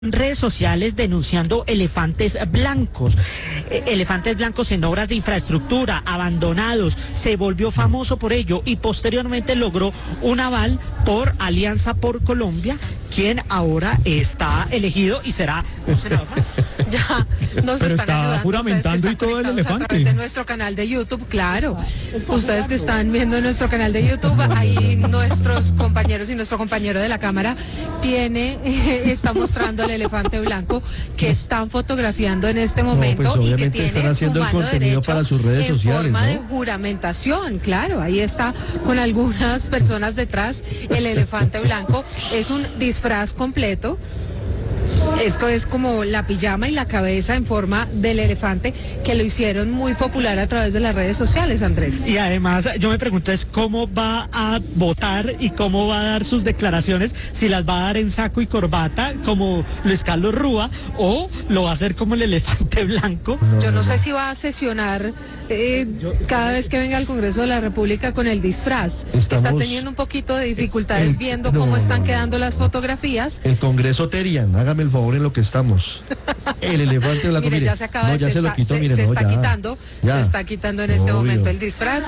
Redes sociales denunciando elefantes blancos en obras de infraestructura, abandonados. Se volvió famoso por ello y posteriormente logró un aval por Alianza por Colombia, quien ahora está elegido y será un senador más. Ya nos Pero están está ayudando juramentando y todo el elefante. a través de nuestro canal de YouTube, claro. Ustedes que están viendo nuestro canal de YouTube, ahí nuestros compañeros y nuestro compañero de la cámara está mostrando el elefante blanco que están fotografiando en este momento pues y que obviamente tiene están haciendo su el mano contenido derecha para sus redes sociales, en forma ¿no? de juramentación, claro, ahí está con algunas personas detrás. El elefante blanco es un disfraz completo. Esto es como la pijama y la cabeza en forma del elefante, que lo hicieron muy popular a través de las redes sociales, Andrés. Y además yo me pregunto es cómo va a votar y cómo va a dar sus declaraciones, si las va a dar en saco y corbata como Luis Carlos Rúa o lo va a hacer como el elefante blanco. Yo no sé si va a sesionar cada vez que venga al Congreso de la República con el disfraz. Está teniendo un poquito de dificultades viendo cómo están quedando las fotografías. El Congreso Terian, hágame el favor en lo que estamos. El elefante blanco, mire, ya se acaba no, de ya se lo quitó, mire, se no, está ya, quitando, ya. se está quitando en este Obvio. momento el disfraz.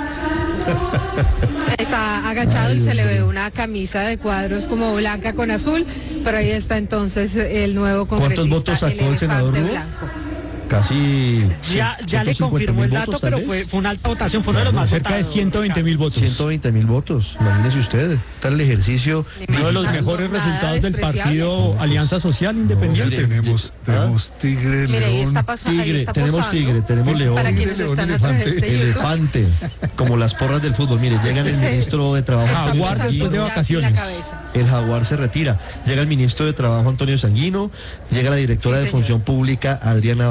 Está agachado. Ay, y se le ve hombre. una camisa de cuadros como blanca con azul, pero ahí está entonces el nuevo congresista. ¿Cuántos votos sacó el senador elefante Rúa? blanco. Casi Ya le confirmó el dato, pero fue una alta votación, fue uno de los más Cerca de votados. 120.000 votos. 120.000 votos, imagínese usted, tal el ejercicio. Uno de los mejores Nada resultados del despreciable. partido Alianza Social Independiente. Mire, Tenemos tigre, Mire, ahí león, está pasando, ahí Tigre, está tenemos posando. tigre, tenemos león, Para quienes león, están a través de YouTube. elefante, como las porras del fútbol. Mire, llega el Sí. ministro de Trabajo, Está Jaguar posando después de un lazo en la vacaciones. cabeza. el jaguar se retira. Llega el ministro de Trabajo, Antonio Sanguino, llega la directora Sí, de señor. Función Pública, Adriana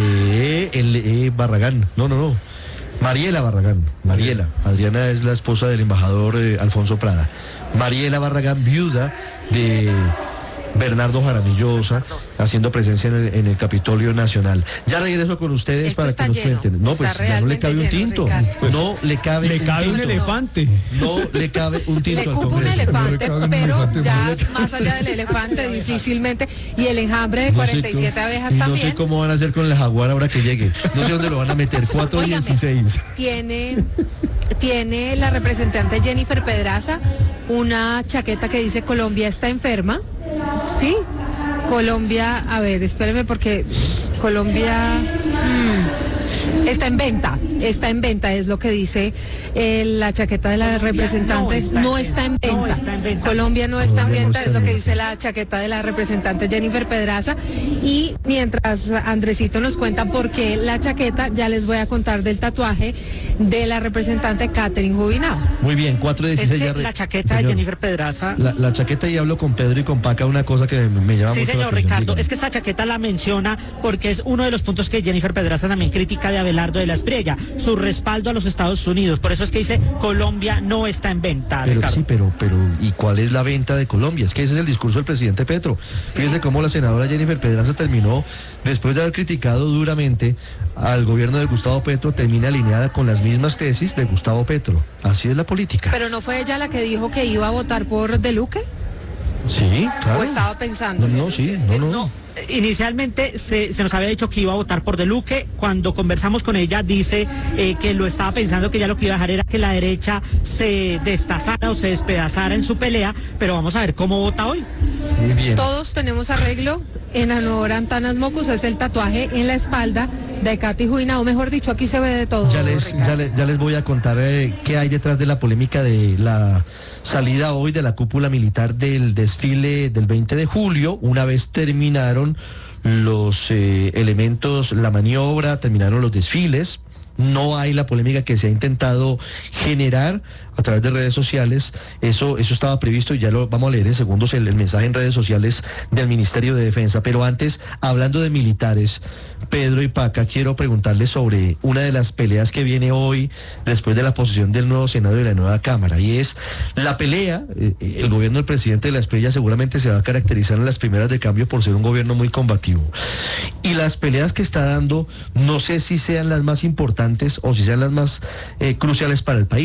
Barragán. No. Mariela Barragán. Adriana es la esposa del embajador Alfonso Prada. Mariela Barragán, viuda de Bernardo Jaramillo Osa, haciendo presencia en el Capitolio Nacional. Ya regreso con ustedes Esto para está que nos lleno, cuenten. No, está pues ya no le cabe un realmente tinto. lleno, Ricardo. No le cabe Le cabe un tinto. elefante. No le cabe un tinto Le al cupo un Congreso. elefante, No le cabe un pero elefante, ya no le más allá del elefante difícilmente, y el enjambre de No sé 47 abejas y no también. sé cómo van a hacer con el jaguar ahora que llegue. No sé dónde lo van a meter. 4:16. Tiene la representante Jennifer Pedraza una chaqueta que dice Colombia está enferma. Sí, Colombia, a ver, espéreme porque Colombia está en venta, es lo que dice la chaqueta de la representante. No está en venta. Colombia no está en venta, es lo que dice la chaqueta de la representante Jennifer Pedraza. Y mientras Andresito nos cuenta por qué la chaqueta, ya les voy a contar del tatuaje de la representante Catherine Jubinao. Muy bien, 4:16 Es que ya. la chaqueta de Señor, Jennifer Pedraza. La chaqueta, y hablo con Pedro y con Paca, una cosa que me llama Sí, mucho la señor atención. Ricardo, Dígame. es que esta chaqueta la menciona porque es uno de los puntos que Jennifer Pedraza también critica de Abelardo de la Espriella, su respaldo a los Estados Unidos. Por eso es que dice Colombia no está en venta, Pero Ricardo. sí, pero ¿y cuál es la venta de Colombia? Es que ese es el discurso del presidente Petro. Fíjese cómo la senadora Jennifer Pedraza terminó, después de haber criticado duramente al gobierno de Gustavo Petro, termina alineada con las mismas tesis de Gustavo Petro. Así es la política. Pero no fue ella la que dijo que iba a votar por De Luque, Sí, claro. o estaba pensando. No, sí, no. Inicialmente se nos había dicho que iba a votar por De Luque. Cuando conversamos con ella dice que lo estaba pensando, que ya lo que iba a dejar era que la derecha se destazara o se despedazara en su pelea, pero vamos a ver cómo vota hoy. Muy bien. Todos tenemos arreglo en Anor Antanas Mocus, es el tatuaje en la espalda de Katy Jubinao. Mejor dicho, aquí se ve de todo. Ya les voy a contar qué hay detrás de la polémica de la salida hoy de la cúpula militar del desfile del 20 de julio. Una vez terminaron los elementos, la maniobra, terminaron los desfiles. No hay la polémica que se ha intentado generar a través de redes sociales. Eso estaba previsto y ya lo vamos a leer en segundos el mensaje en redes sociales del Ministerio de Defensa. Pero antes, hablando de militares, Pedro y Paca, quiero preguntarles sobre una de las peleas que viene hoy después de la posesión del nuevo Senado y de la nueva Cámara, y es la pelea. El gobierno del presidente de la Espriella seguramente se va a caracterizar en las primeras de cambio por ser un gobierno muy combativo. Y las peleas que está dando, no sé si sean las más importantes o si sean las más cruciales para el país.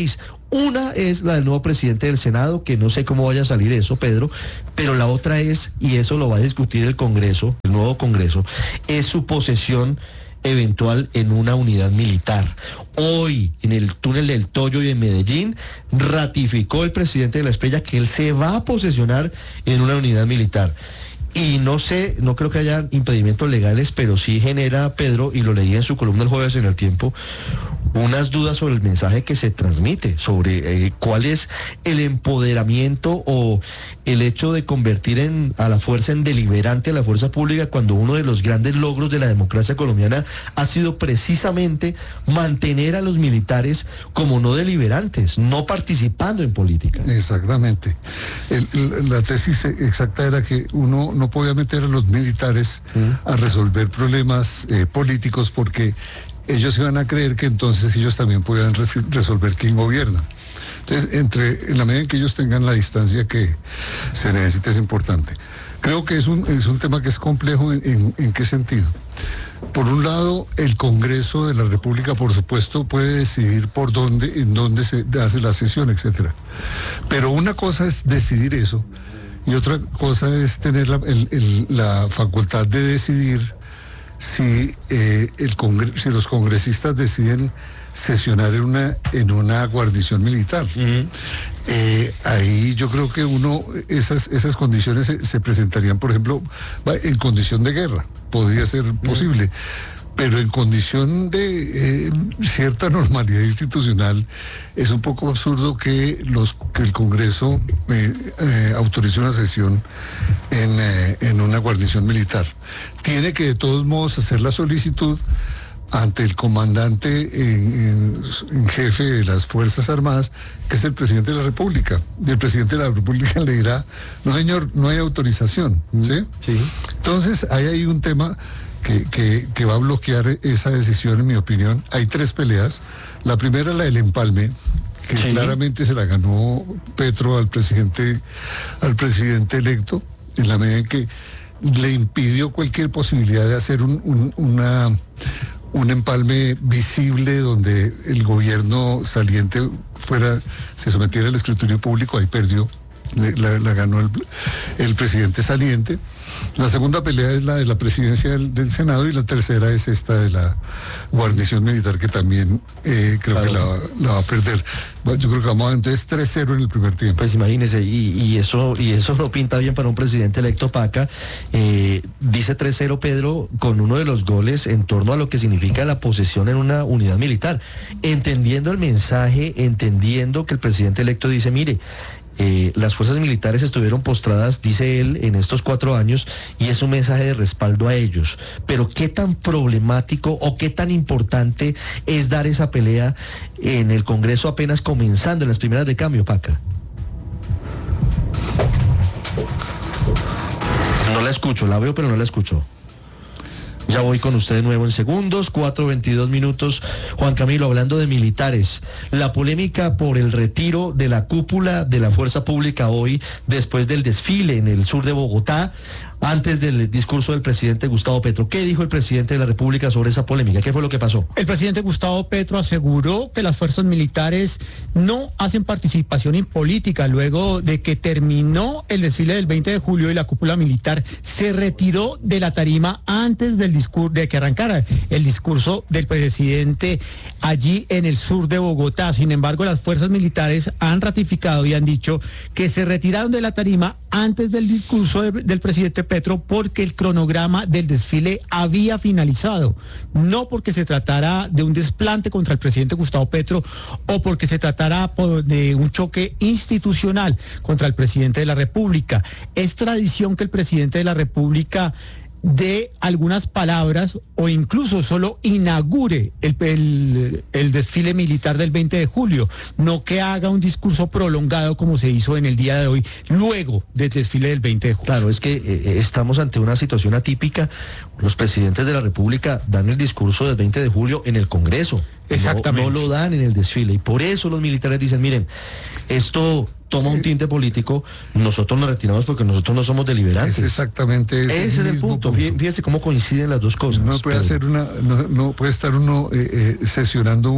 Una es la del nuevo presidente del Senado, que no sé cómo vaya a salir eso, Pedro, pero la otra es, y eso lo va a discutir el Congreso, el nuevo Congreso, es su posesión eventual en una unidad militar. Hoy, en el túnel del Toyo y en Medellín, ratificó el presidente de la Espriella que él se va a posesionar en una unidad militar. Y no sé, no creo que haya impedimentos legales, pero sí genera, Pedro, y lo leí en su columna el jueves en El Tiempo, unas dudas sobre el mensaje que se transmite, sobre cuál es el empoderamiento o el hecho de convertir a la fuerza en deliberante a la fuerza pública, cuando uno de los grandes logros de la democracia colombiana ha sido precisamente mantener a los militares como no deliberantes, no participando en política. Exactamente. La tesis exacta era que uno no podía meter a los militares a resolver problemas políticos, porque ellos iban a creer que entonces ellos también podían resolver quién gobierna. Entonces, en la medida en que ellos tengan la distancia que se necesita, es importante. Creo que es un tema que es complejo. ¿En qué sentido? Por un lado, el Congreso de la República, por supuesto, puede decidir en dónde se hace la sesión, etcétera. Pero una cosa es decidir eso, y otra cosa es tener la facultad de decidir si los congresistas deciden sesionar en una guarnición militar. Ahí yo creo que esas condiciones se presentarían, por ejemplo, en condición de guerra, podría ser posible. Pero en condición de cierta normalidad institucional, es un poco absurdo que el Congreso autorice una sesión en una guarnición militar. Tiene que de todos modos hacer la solicitud ante el comandante en jefe de las Fuerzas Armadas, que es el presidente de la República. Y el presidente de la República le dirá: no señor, no hay autorización. ¿Sí? Sí. Entonces, ahí hay un tema que va a bloquear esa decisión, en mi opinión. Hay 3 peleas. La primera, la del empalme, que sí, claramente se la ganó Petro al presidente electo, en la medida en que le impidió cualquier posibilidad de hacer un empalme visible donde el gobierno saliente se sometiera al escrutinio público. Ahí perdió. La ganó el presidente saliente. La segunda pelea es la de la presidencia del Senado, y la tercera es esta de la guarnición militar, que también creo que la va a perder. Yo creo que vamos a entonces 3-0 en el primer tiempo. Pues imagínese, y eso no pinta bien para un presidente electo, Paca. Dice 3-0, Pedro, con uno de los goles en torno a lo que significa la posesión en una unidad militar. Entendiendo el mensaje, entendiendo que el presidente electo dice: mire, las fuerzas militares estuvieron postradas, dice él, en estos 4 años, y es un mensaje de respaldo a ellos. Pero ¿qué tan problemático o qué tan importante es dar esa pelea en el Congreso apenas comenzando, en las primeras de cambio, Paca? No la escucho, la veo pero no la escucho. Ya voy con usted de nuevo en segundos, 4:22 minutos. Juan Camilo, hablando de militares, la polémica por el retiro de la cúpula de la fuerza pública hoy, después del desfile en el sur de Bogotá, antes del discurso del presidente Gustavo Petro. ¿Qué dijo el presidente de la República sobre esa polémica? ¿Qué fue lo que pasó? El presidente Gustavo Petro aseguró que las fuerzas militares no hacen participación en política. Luego de que terminó el desfile del 20 de julio y la cúpula militar se retiró de la tarima antes de que arrancara el discurso del presidente allí en el sur de Bogotá. Sin embargo, las fuerzas militares han ratificado y han dicho que se retiraron de la tarima antes del discurso del presidente Petro, porque el cronograma del desfile había finalizado, no porque se tratara de un desplante contra el presidente Gustavo Petro o porque se tratara de un choque institucional contra el presidente de la República. Es tradición que el presidente de la República dé algunas palabras o incluso solo inaugure el desfile militar del 20 de julio, no que haga un discurso prolongado como se hizo en el día de hoy, luego del desfile del 20 de julio. Claro, es que estamos ante una situación atípica. Los presidentes de la República dan el discurso del 20 de julio en el Congreso. Exactamente. No lo dan en el desfile, y por eso los militares dicen: miren, esto toma un tinte político, nosotros nos retiramos porque nosotros no somos deliberantes. Es exactamente ese es el punto. Fíjese cómo coinciden las dos cosas. No puede hacer no puede estar uno sesionando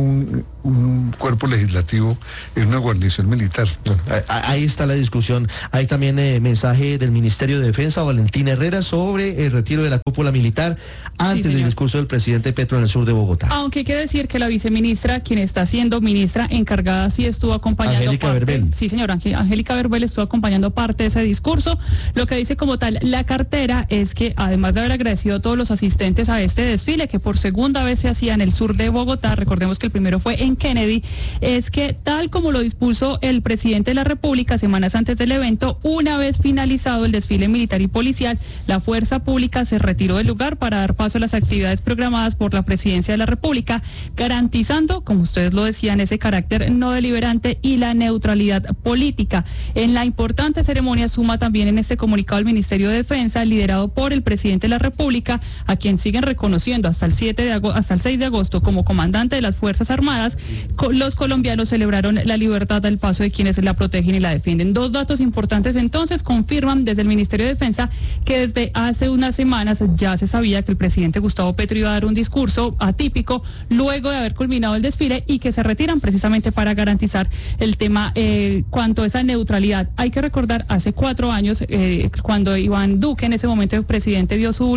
un cuerpo legislativo en una guarnición militar. Ahí está la discusión. Hay también mensaje del Ministerio de Defensa, Valentín Herrera, sobre el retiro de la cúpula militar antes del discurso del presidente Petro en el sur de Bogotá. Aunque hay que decir que la viceministra, quien está siendo ministra encargada, sí estuvo acompañando Angélica Verbel. Sí, señora, Angélica Verbel estuvo acompañando parte de ese discurso. Lo que dice como tal la cartera es que, además de haber agradecido a todos los asistentes a este desfile, que por segunda vez se hacía en el sur de Bogotá, recordemos que el primero fue en Kennedy, es que tal como lo dispuso el presidente de la República semanas antes del evento, una vez finalizado el desfile militar y policial, la fuerza pública se retiró del lugar para dar paso a las actividades programadas por la presidencia de la República, garantizando, como ustedes lo decían, ese carácter no deliberante y la neutralidad política. En la importante ceremonia suma también en este comunicado el Ministerio de Defensa, liderado por el presidente de la República, a quien siguen reconociendo hasta el 6 de agosto como comandante de las Fuerzas Armadas. Los colombianos celebraron la libertad al paso de quienes la protegen y la defienden. Dos datos importantes entonces confirman desde el Ministerio de Defensa que desde hace unas semanas ya se sabía que el presidente Gustavo Petro iba a dar un discurso atípico luego de haber culminado el desfile y que se retiran precisamente para garantizar el tema cuanto a esa neutralidad. Hay que recordar hace 4 años cuando Iván Duque, en ese momento el presidente, dio su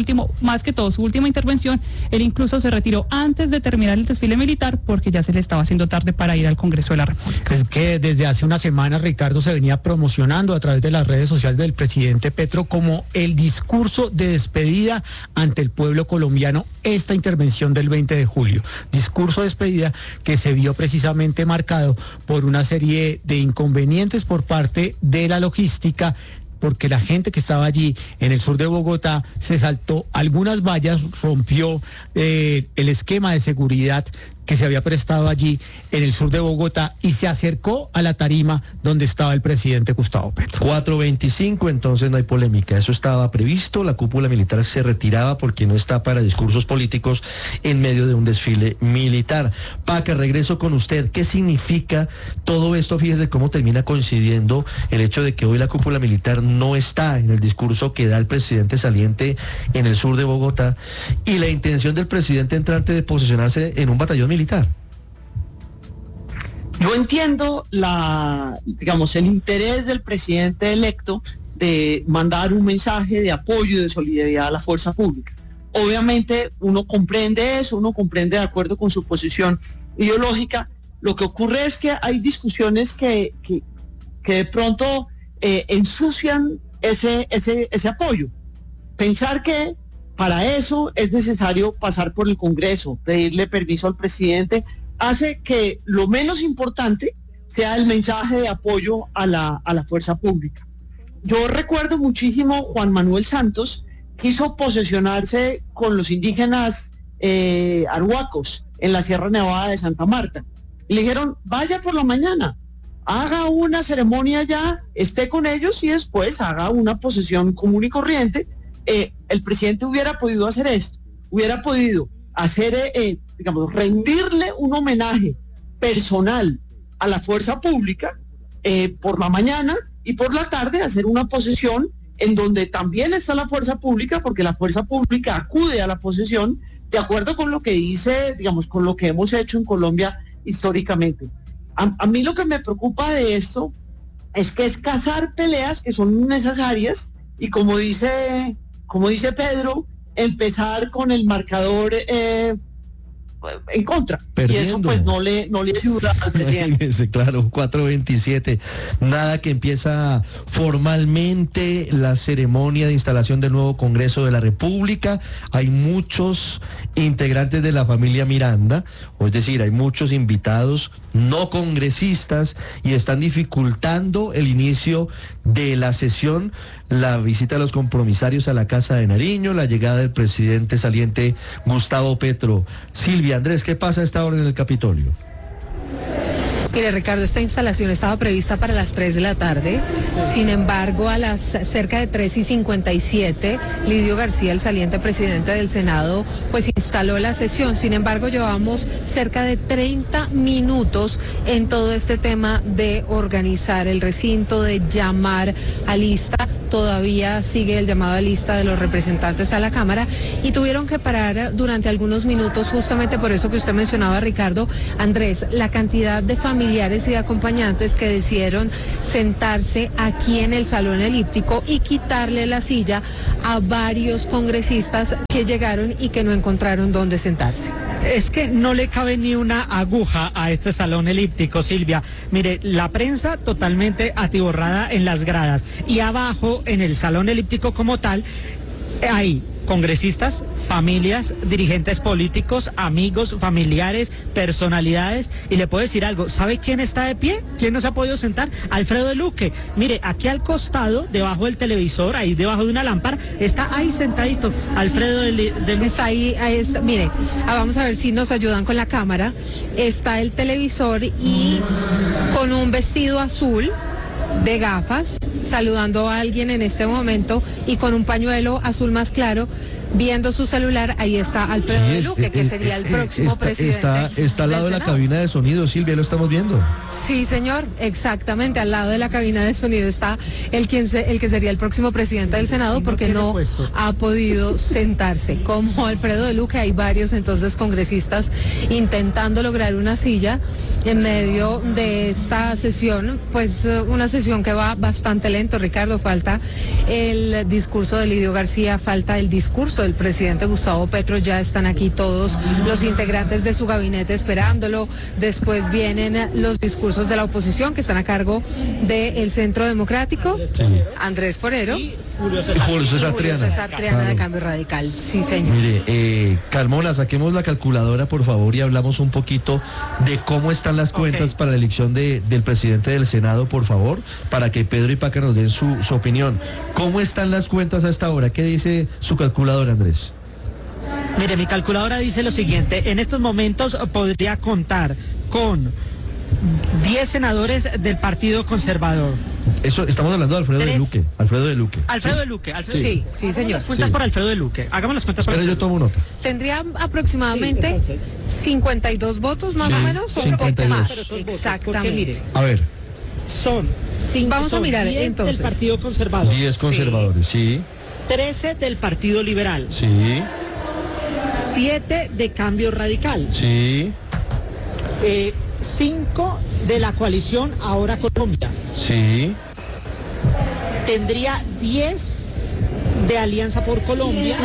última intervención, él incluso se retiró antes de terminar el desfile militar porque ya se le estaba haciendo tarde para ir al Congreso de la República. Es que desde hace unas semanas, Ricardo, se venía promocionando a través de las redes sociales del presidente Petro como el discurso de despedida ante el pueblo colombiano, esta intervención del 20 de julio. Discurso de despedida que se vio precisamente marcado por una serie de inconvenientes por parte de la logística, porque la gente que estaba allí en el sur de Bogotá se saltó algunas vallas, rompió el esquema de seguridad que se había prestado allí en el sur de Bogotá y se acercó a la tarima donde estaba el presidente Gustavo Petro. 4:25, entonces no hay polémica, eso estaba previsto, la cúpula militar se retiraba porque no está para discursos políticos en medio de un desfile militar. Paca, regreso con usted, ¿qué significa todo esto? Fíjese cómo termina coincidiendo el hecho de que hoy la cúpula militar no está en el discurso que da el presidente saliente en el sur de Bogotá y la intención del presidente entrante de posicionarse en un batallón militar. Yo entiendo el interés del presidente electo de mandar un mensaje de apoyo y de solidaridad a la fuerza pública. Obviamente uno comprende eso, uno comprende de acuerdo con su posición ideológica. Lo que ocurre es que hay discusiones que de pronto ensucian ese apoyo. Pensar que para eso es necesario pasar por el Congreso, pedirle permiso al presidente, hace que lo menos importante sea el mensaje de apoyo a la fuerza pública. Yo recuerdo muchísimo Juan Manuel Santos quiso posesionarse con los indígenas arhuacos en la Sierra Nevada de Santa Marta. Y le dijeron, vaya por la mañana, haga una ceremonia allá, esté con ellos y después haga una posesión común y corriente. El presidente hubiera podido hacer esto, hubiera podido hacer, rendirle un homenaje personal a la fuerza pública por la mañana y por la tarde hacer una posesión en donde también está la fuerza pública, porque la fuerza pública acude a la posesión de acuerdo con lo que dice, con lo que hemos hecho en Colombia históricamente. A mí lo que me preocupa de esto es que es cazar peleas que son necesarias y como dice Pedro, empezar con el marcador en contra. Perdiendo. Y eso pues no le ayuda al presidente. Claro, 4:27. Nada que empieza formalmente la ceremonia de instalación del nuevo Congreso de la República. Hay muchos integrantes de la familia Miranda, es decir, hay muchos invitados no congresistas y están dificultando el inicio de la sesión, la visita de los compromisarios a la Casa de Nariño, la llegada del presidente saliente Gustavo Petro. Silvia, Andrés, ¿qué pasa a esta hora en el Capitolio? Mire, Ricardo, esta instalación estaba prevista para las 3 de la tarde. Sin embargo, a las cerca de 3:57, Lidio García, el saliente presidente del Senado, pues instaló la sesión. Sin embargo, llevamos cerca de 30 minutos en todo este tema de organizar el recinto, de llamar a lista. Todavía sigue el llamado a lista de los representantes a la Cámara y tuvieron que parar durante algunos minutos, justamente por eso que usted mencionaba, Ricardo, Andrés, la cantidad de familiares y de acompañantes que decidieron sentarse aquí en el salón elíptico y quitarle la silla a varios congresistas que llegaron y que no encontraron dónde sentarse. Es que no le cabe ni una aguja a este salón elíptico, Silvia. Mire, la prensa totalmente atiborrada en las gradas y abajo en el salón elíptico como tal hay congresistas, familias, dirigentes políticos, amigos, familiares, personalidades. Y le puedo decir algo, ¿sabe quién está de pie? ¿Quién no se ha podido sentar? Alfredo de Luque. Mire, aquí al costado, debajo del televisor, ahí debajo de una lámpara, está ahí sentadito Alfredo de Luque. Está ahí está, mire, vamos a ver si nos ayudan con la cámara. Está el televisor y con un vestido azul, de gafas, saludando a alguien en este momento y con un pañuelo azul más claro, viendo su celular. Ahí está Alfredo de Luque, que sería el próximo presidente. Está al lado de la cabina de sonido, Silvia, lo estamos viendo. Sí, señor, exactamente, al lado de la cabina de sonido está el que sería el próximo presidente del Senado, porque no ha podido sentarse. Como Alfredo de Luque, hay varios entonces congresistas intentando lograr una silla en medio de esta sesión, pues una sesión que va bastante lento, Ricardo. Falta el discurso de Lidio García, falta el discurso del presidente Gustavo Petro. Ya están aquí todos los integrantes de su gabinete esperándolo. Después vienen los discursos de la oposición, que están a cargo del Centro Democrático, sí. Andrés Forero y Julio César Triana, claro, de Cambio Radical. Sí, señor. Mire, Carmona, saquemos la calculadora, por favor, y hablamos un poquito de cómo están las cuentas para la elección del presidente del Senado, por favor, para que Pedro y Paca nos den su opinión. ¿Cómo están las cuentas a esta hora? ¿Qué dice su calculadora, Andrés? Mire, mi calculadora dice lo siguiente: en estos momentos podría contar con 10 senadores del Partido Conservador. Eso, estamos hablando de Alfredo de Luque. Alfredo de Luque. Sí, señor. Las cuentas por Alfredo de Luque. Hagamos las cuentas. Espera, yo tomo nota. Tendría aproximadamente 52 votos más o menos, o 52. un poco más. Exactamente. Mire, a ver. Son 5. Vamos a mirar 10 entonces. del Partido Conservador. 10 conservadores, sí. 13 del Partido Liberal. Sí. 7 de Cambio Radical. Sí. 5 de la coalición Ahora Colombia. Sí. Tendría 10 de Alianza por Colombia.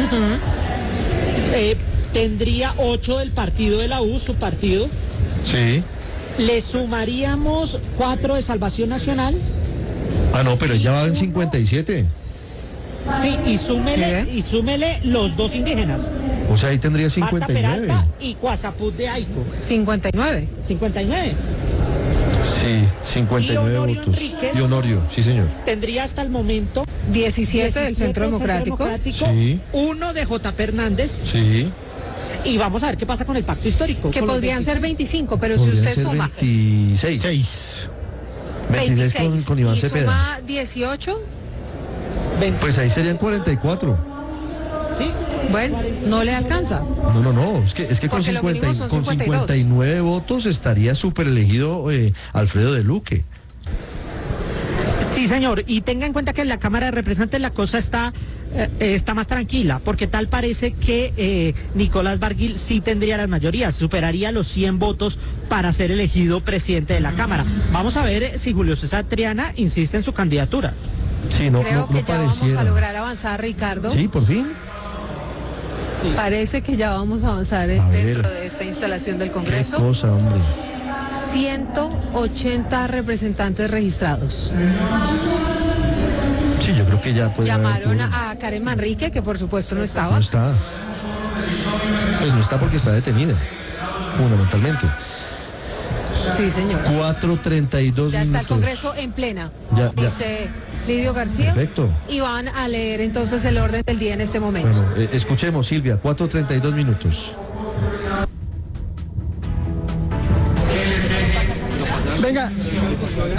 Tendría 8 del partido de la U, su partido. Sí. Le sumaríamos 4 de Salvación Nacional. Ah, no, pero ya va en 57. Sí, y súmele los 2 indígenas. O sea, ahí tendría Marta 59. Peralta y Cuazaput de Aico. 59. 59. Sí, 59 votos. Enríquez, y Honorio, sí, señor. Tendría hasta el momento 17 del Centro Democrático. Sí. 1 de J.P. Hernández. Sí. Y vamos a ver qué pasa con el pacto histórico. Que podrían ser 25, pero Podrían si usted ser suma 26. 26 con Iván y Cepeda. suma 18. Pues ahí serían 44. Sí. Bueno, no le alcanza. No, es que con, Porque lo mínimo son con 52. 59 votos estaría súper elegido Alfredo de Luque. Sí, señor, y tenga en cuenta que en la Cámara de Representantes la cosa está más tranquila, porque tal parece que Nicolás Barguil sí tendría las mayorías, superaría los 100 votos para ser elegido presidente de la Cámara. Vamos a ver si Julio César Triana insiste en su candidatura. Sí, Creo que ya vamos a lograr avanzar, Ricardo. Sí, por fin. Sí. Parece que ya vamos a avanzar dentro de esta instalación del Congreso. Qué cosa, hombre. 180 representantes registrados. Sí, yo creo que ya puede. Llamaron a Karen Manrique, que por supuesto no estaba. No está. Pues no está porque está detenida, fundamentalmente. Sí, señor. 4:32 ya está minutos. el Congreso en plena, dice Lidio García. Perfecto. Y van a leer entonces el orden del día en este momento. Bueno, escuchemos, Silvia, 4:32 minutos.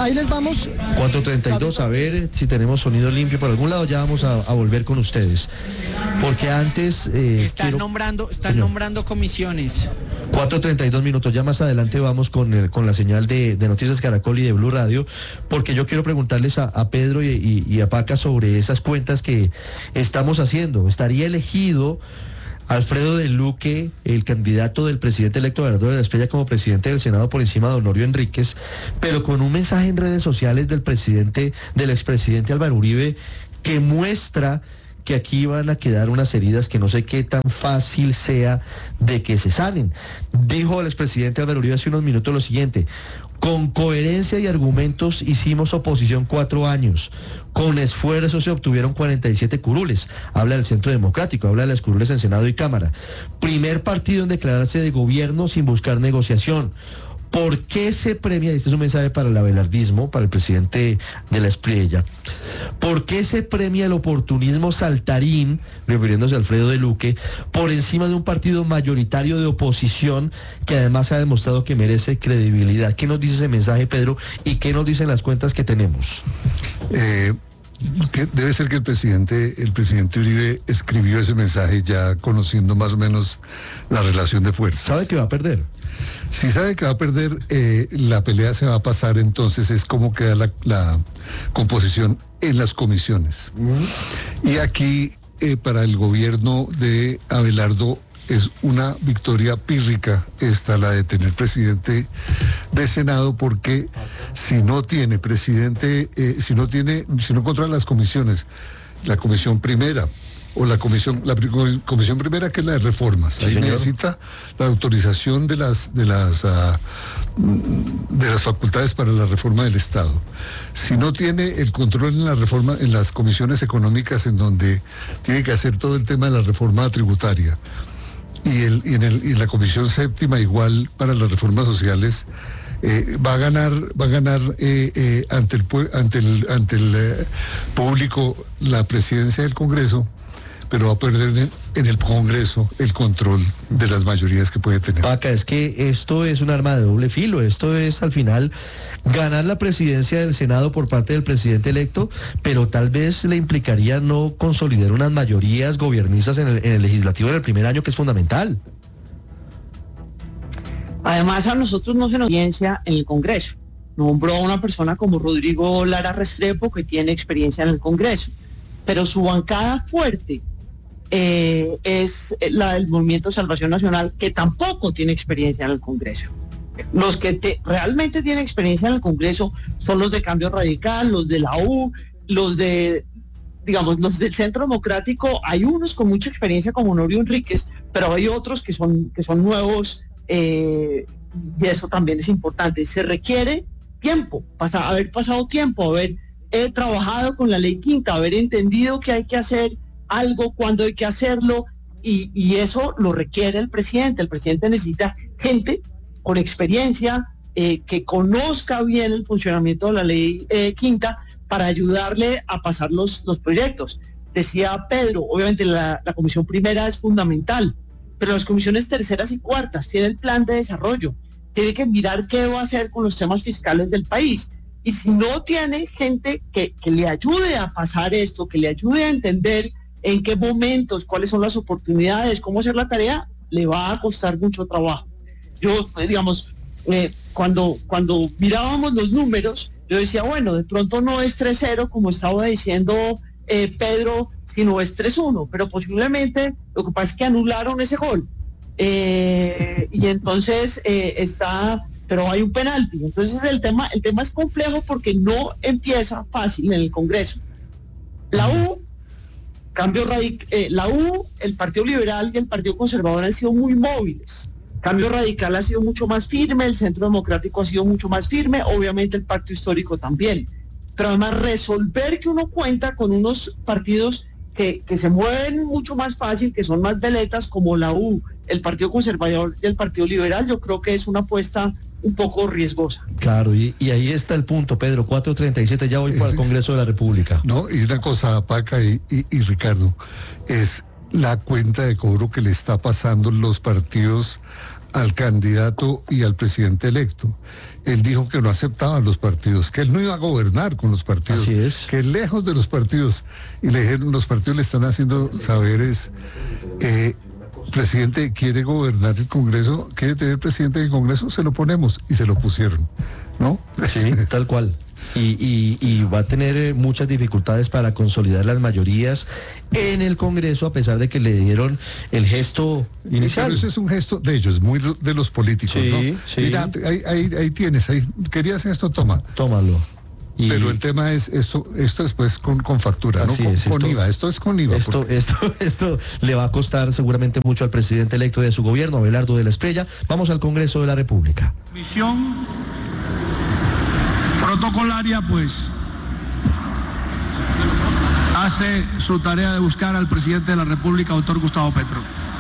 Ahí les vamos. 4:32, a ver si tenemos sonido limpio por algún lado, ya vamos a volver con ustedes. Porque antes... Están Señor. nombrando comisiones. 4:32 minutos, ya más adelante vamos con la señal de Noticias Caracol y de Blue Radio, porque yo quiero preguntarles a Pedro y a Paca sobre esas cuentas que estamos haciendo. ¿Estaría elegido Alfredo de Luque, el candidato del presidente electo Bernardo de la Espriella, como presidente del Senado por encima de Honorio Enríquez, pero con un mensaje en redes sociales del expresidente Álvaro Uribe que muestra que aquí van a quedar unas heridas que no sé qué tan fácil sea de que se sanen? Dijo el expresidente Álvaro Uribe hace unos minutos lo siguiente: con coherencia y argumentos hicimos oposición 4 años. Con esfuerzo se obtuvieron 47 curules. Habla del Centro Democrático, habla de las curules en Senado y Cámara. Primer partido en declararse de gobierno sin buscar negociación. ¿Por qué se premia, este es un mensaje para el abelardismo, para el presidente de la Espriella, por qué se premia el oportunismo saltarín, refiriéndose a Alfredo de Luque, por encima de un partido mayoritario de oposición que además ha demostrado que merece credibilidad? ¿Qué nos dice ese mensaje, Pedro, y qué nos dicen las cuentas que tenemos? Que debe ser que el presidente Uribe escribió ese mensaje ya conociendo más o menos la relación de fuerzas. ¿Sabe que va a perder? Si sabe que va a perder, la pelea se va a pasar, entonces es cómo queda la composición en las comisiones. Y aquí, para el gobierno de Abelardo, es una victoria pírrica esta, la de tener presidente de Senado, porque si no tiene presidente, si no controla las comisiones, la comisión primera, o la comisión primera, que es la de reformas. Sí, ahí señor. necesita la autorización de las facultades para la reforma del Estado. Si no tiene el control en la reforma, en las comisiones económicas, en donde tiene que hacer todo el tema de la reforma tributaria, y en la comisión séptima igual para las reformas sociales, va a ganar ante el público la presidencia del Congreso, pero va a perder en el Congreso el control de las mayorías que puede tener. Paca, es que esto es un arma de doble filo. Esto es al final ganar la presidencia del Senado por parte del presidente electo, pero tal vez le implicaría no consolidar unas mayorías gobiernistas en el legislativo en el primer año, que es fundamental. Además, a nosotros no se nos experiencia en el Congreso. Nombró a una persona como Rodrigo Lara Restrepo, que tiene experiencia en el Congreso, pero su bancada fuerte es la del Movimiento de Salvación Nacional, que tampoco tiene experiencia en el Congreso. Los que realmente tienen experiencia en el Congreso son los de Cambio Radical, los de la U, los del Centro Democrático. Hay unos con mucha experiencia como Honorio Enríquez, pero hay otros que son nuevos, y eso también es importante. Se requiere tiempo, haber pasado tiempo, haber trabajado con la ley quinta, haber entendido que hay que hacer algo, cuando hay que hacerlo, y eso lo requiere el presidente. El presidente necesita gente con experiencia, que conozca bien el funcionamiento de la ley quinta, para ayudarle a pasar los proyectos. Decía Pedro, obviamente la comisión primera es fundamental, pero las comisiones terceras y cuartas tienen el plan de desarrollo, tiene que mirar qué va a hacer con los temas fiscales del país. Y si no tiene gente que le ayude a pasar esto, que le ayude a entender en qué momentos, cuáles son las oportunidades, cómo hacer la tarea, le va a costar mucho trabajo. Yo, cuando mirábamos los números, yo decía, bueno, de pronto no es 3-0 como estaba diciendo Pedro, sino es 3-1, pero posiblemente lo que pasa es que anularon ese gol. Y entonces pero hay un penalti. Entonces el tema es complejo porque no empieza fácil en el Congreso. La U, el Partido Liberal y el Partido Conservador han sido muy móviles. Cambio Radical ha sido mucho más firme, el Centro Democrático ha sido mucho más firme, obviamente el Pacto Histórico también. Pero además resolver que uno cuenta con unos partidos que se mueven mucho más fácil, que son más veletas, como la U, el Partido Conservador y el Partido Liberal, yo creo que es una apuesta un poco riesgosa. Claro, y ahí está el punto, Pedro. 4:37, ya voy para el Congreso de la República. No, y una cosa, Paca y Ricardo, es la cuenta de cobro que le está pasando los partidos al candidato y al presidente electo. Él dijo que no aceptaba los partidos, que él no iba a gobernar con los partidos, Así es. que lejos de los partidos. Y le dijeron, los partidos le están haciendo saber presidente, quiere gobernar el Congreso, quiere tener presidente del Congreso, se lo ponemos, y se lo pusieron, ¿no? Sí, tal cual. Y va a tener muchas dificultades para consolidar las mayorías en el Congreso, a pesar de que le dieron el gesto inicial. Pero ese es un gesto de ellos, muy de los políticos, Sí, ¿no? sí. Mira, ahí tienes, querías esto, toma. Tómalo. Pero el tema es esto después con factura, ¿no? Así es, con IVA, esto es con IVA. Esto le va a costar seguramente mucho al presidente electo de su gobierno, Abelardo de la Espriella. Vamos al Congreso de la República. Misión protocolaria, pues, hace su tarea de buscar al presidente de la República, doctor Gustavo Petro.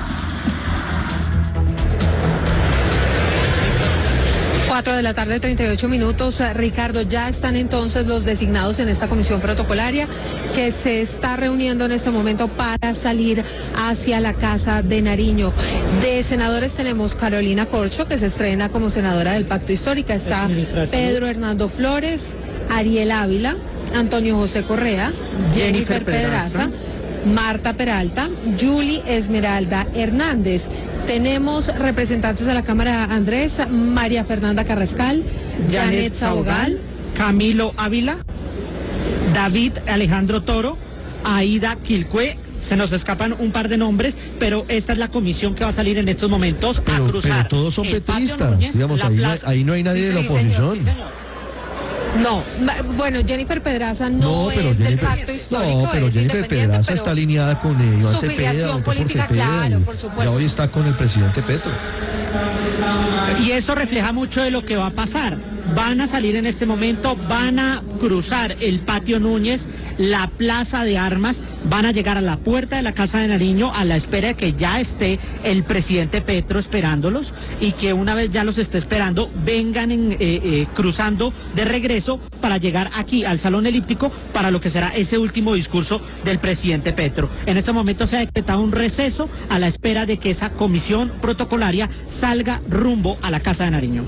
4:38 p.m. Ricardo, ya están entonces los designados en esta comisión protocolaria que se está reuniendo en este momento para salir hacia la Casa de Nariño. De senadores tenemos Carolina Corcho, que se estrena como senadora del Pacto Histórico. Está Pedro Hernando Flores, Ariel Ávila, Antonio José Correa, Jennifer Pedraza, Marta Peralta, Julie Esmeralda Hernández. Tenemos representantes de la Cámara, Andrés, María Fernanda Carrascal, Janet Sabogal, Camilo Ávila, David Alejandro Toro, Aida Quilcue. Se nos escapan un par de nombres, pero esta es la comisión que va a salir en estos momentos a cruzar. Pero todos son el Patio petristas, Núñez, digamos, la ahí no hay nadie de la señor, oposición. sí, señor. No, bueno, Jennifer Pedraza no pero es del Jennifer, Pacto Histórico, no, pero es Jennifer independiente, Pedraza pero está alineada con Iván su Cepeda, filiación votó por política, Cepeda, claro, y por supuesto. ya hoy está con el presidente Petro. Y eso refleja mucho de lo que va a pasar. Van a salir en este momento, van a cruzar el Patio Núñez, la Plaza de Armas, van a llegar a la puerta de la Casa de Nariño a la espera de que ya esté el presidente Petro esperándolos y que una vez ya los esté esperando, vengan cruzando de regreso para llegar aquí al Salón Elíptico para lo que será ese último discurso del presidente Petro. En este momento se ha decretado un receso a la espera de que esa comisión protocolaria salga rumbo a la Casa de Nariño.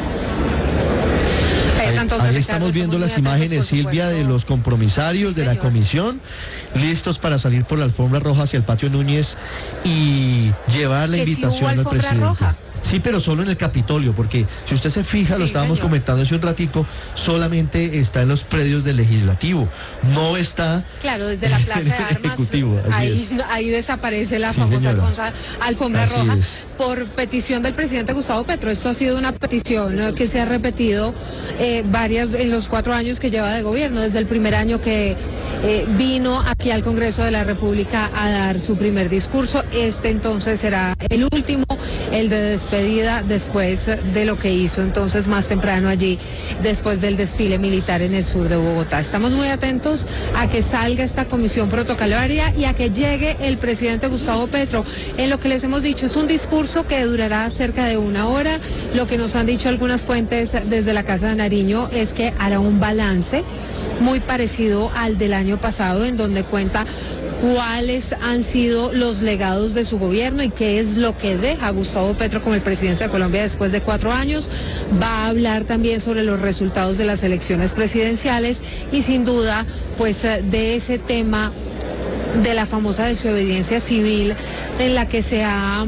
Ahí estamos viendo las imágenes, Silvia, de los compromisarios de la comisión, listos para salir por la alfombra roja hacia el Patio Núñez y llevar la invitación al presidente. Roja. Sí, pero solo en el Capitolio, porque si usted se fija, lo estábamos comentando hace un ratico, solamente está en los predios del Legislativo, no está... Claro, desde la Plaza de Armas, ahí desaparece la famosa alfombra roja por petición del presidente Gustavo Petro. Esto ha sido una petición que se ha repetido varias en los 4 años que lleva de gobierno, desde el primer año que vino aquí al Congreso de la República a dar su primer discurso. Este entonces será el último, el de despedida después de lo que hizo entonces más temprano allí, después del desfile militar en el sur de Bogotá. Estamos muy atentos a que salga esta comisión protocolaria y a que llegue el presidente Gustavo Petro. En lo que les hemos dicho, es un discurso que durará cerca de 1 hora. Lo que nos han dicho algunas fuentes desde la Casa de Nariño es que hará un balance muy parecido al del año pasado, en donde cuenta cuáles han sido los legados de su gobierno y qué es lo que deja Gustavo Petro como el presidente de Colombia después de 4 años. Va a hablar también sobre los resultados de las elecciones presidenciales y sin duda pues de ese tema de la famosa desobediencia civil en la que se ha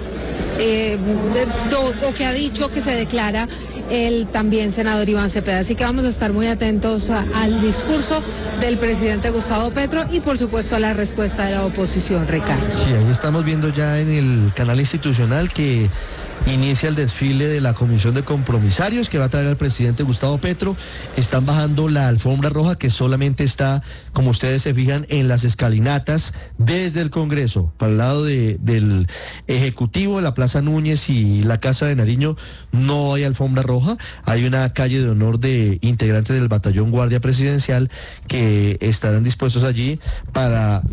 o que ha dicho que se declara el también senador Iván Cepeda. Así que vamos a estar muy atentos al discurso del presidente Gustavo Petro y por supuesto a la respuesta de la oposición, Ricardo. Sí, ahí estamos viendo ya en el canal institucional que inicia el desfile de la comisión de compromisarios que va a traer al presidente Gustavo Petro. Están bajando la alfombra roja que solamente está, como ustedes se fijan, en las escalinatas desde el Congreso. Para el lado del Ejecutivo, la Plaza Núñez y la Casa de Nariño no hay alfombra roja. Hay una calle de honor de integrantes del Batallón Guardia Presidencial que estarán dispuestos allí para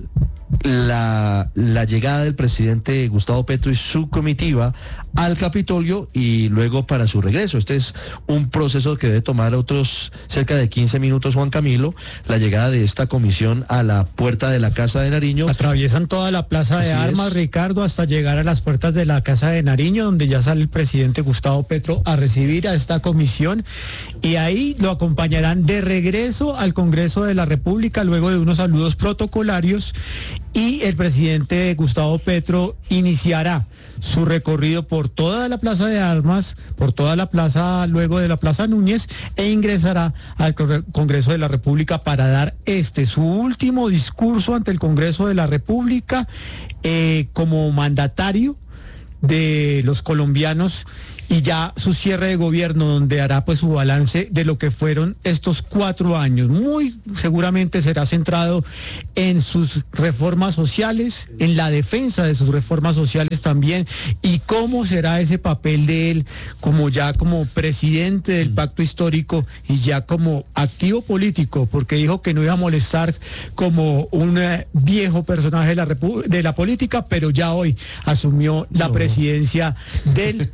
la llegada del presidente Gustavo Petro y su comitiva al Capitolio y luego para su regreso. Este es un proceso que debe tomar otros cerca de 15 minutos, Juan Camilo, la llegada de esta comisión a la puerta de la Casa de Nariño. Atraviesan toda la Plaza de Armas, Ricardo, hasta llegar a las puertas de la Casa de Nariño, donde ya sale el presidente Gustavo Petro a recibir a esta comisión, y ahí lo acompañarán de regreso al Congreso de la República luego de unos saludos protocolarios, y el presidente Gustavo Petro iniciará su recorrido por toda la Plaza de Armas, por toda la plaza, luego de la Plaza Núñez, e ingresará al Congreso de la República para dar su último discurso ante el Congreso de la República como mandatario de los colombianos, y ya su cierre de gobierno, donde hará pues su balance de lo que fueron estos 4 años. Muy seguramente será centrado en sus reformas sociales, en la defensa de sus reformas sociales también, y cómo será ese papel de él como presidente del pacto histórico y ya como activo político, porque dijo que no iba a molestar como un viejo personaje de la política, pero ya hoy asumió la presidencia del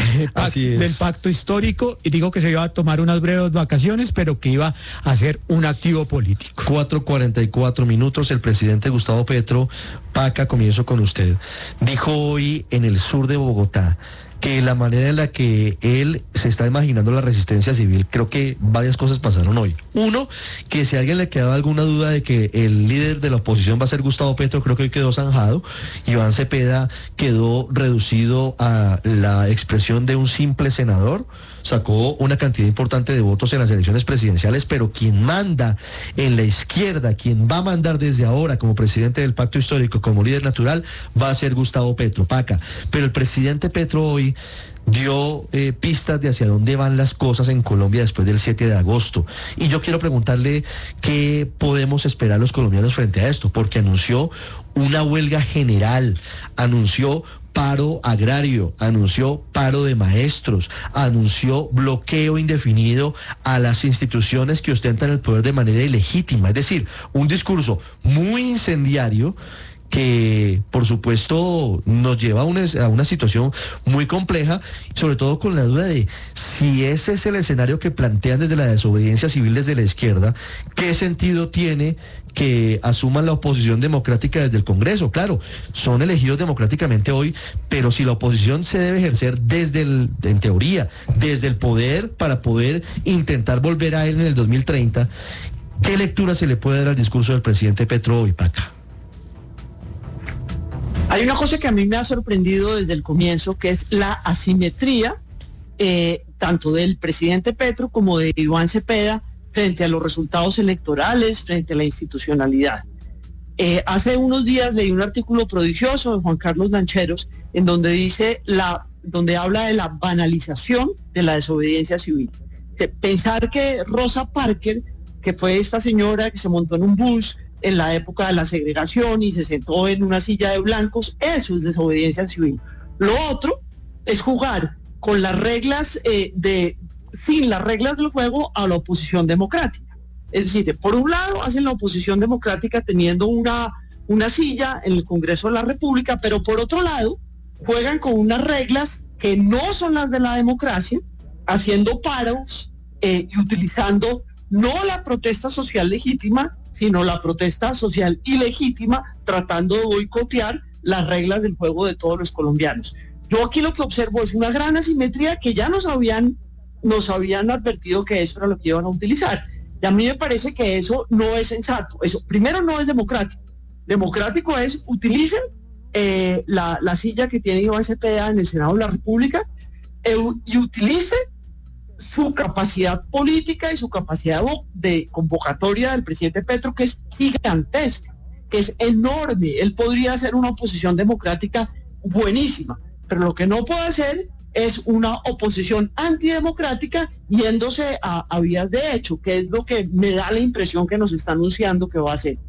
pacto histórico, y digo que se iba a tomar unas breves vacaciones, pero que iba a ser un activo político. 4:44 minutos, el presidente Gustavo Petro. Paca, comienzo con usted. Dijo hoy en el sur de Bogotá que la manera en la que él se está imaginando la resistencia civil, creo que varias cosas pasaron hoy. Uno, que si a alguien le quedaba alguna duda de que el líder de la oposición va a ser Gustavo Petro, creo que hoy quedó zanjado. Iván Cepeda quedó reducido a la expresión de un simple senador, sacó una cantidad importante de votos en las elecciones presidenciales, pero quien manda en la izquierda, quien va a mandar desde ahora como presidente del pacto histórico, como líder natural, va a ser Gustavo Petro, Paca. Pero el presidente Petro hoy dio pistas de hacia dónde van las cosas en Colombia después del 7 de agosto. Y yo quiero preguntarle qué podemos esperar los colombianos frente a esto, porque anunció una huelga general, anunció paro agrario, anunció paro de maestros, anunció bloqueo indefinido a las instituciones que ostentan el poder de manera ilegítima. Es decir, un discurso muy incendiario que, por supuesto, nos lleva a una situación muy compleja, sobre todo con la duda de si ese es el escenario que plantean desde la desobediencia civil desde la izquierda, ¿qué sentido tiene que asuman la oposición democrática desde el Congreso? Claro, son elegidos democráticamente hoy, pero si la oposición se debe ejercer en teoría, desde el poder, para poder intentar volver a él en el 2030, ¿qué lectura se le puede dar al discurso del presidente Petro hoy, Paca? Hay una cosa que a mí me ha sorprendido desde el comienzo, que es la asimetría tanto del presidente Petro como de Iván Cepeda frente a los resultados electorales, frente a la institucionalidad. Hace unos días leí un artículo prodigioso de Juan Carlos Lancheros en donde donde habla de la banalización de la desobediencia civil. Pensar que Rosa Parker, que fue esta señora que se montó en un bus en la época de la segregación y se sentó en una silla de blancos, eso es desobediencia civil. Lo otro es jugar con las reglas sin las reglas del juego a la oposición democrática. Es decir, por un lado hacen la oposición democrática teniendo una silla en el Congreso de la República, pero por otro lado juegan con unas reglas que no son las de la democracia, haciendo paros y utilizando no la protesta social legítima, sino la protesta social ilegítima, tratando de boicotear las reglas del juego de todos los colombianos. Yo aquí lo que observo es una gran asimetría que ya nos habían advertido que eso era lo que iban a utilizar. Y a mí me parece que eso no es sensato. Eso, primero, no es democrático. Democrático es, utilicen la silla que tiene Iván Cepeda en el Senado de la República y utilicen su capacidad política y su capacidad de convocatoria del presidente Petro, que es gigantesca, que es enorme. Él podría hacer una oposición democrática buenísima, pero lo que no puede hacer es una oposición antidemocrática yéndose a vías de hecho, que es lo que me da la impresión que nos está anunciando que va a hacer.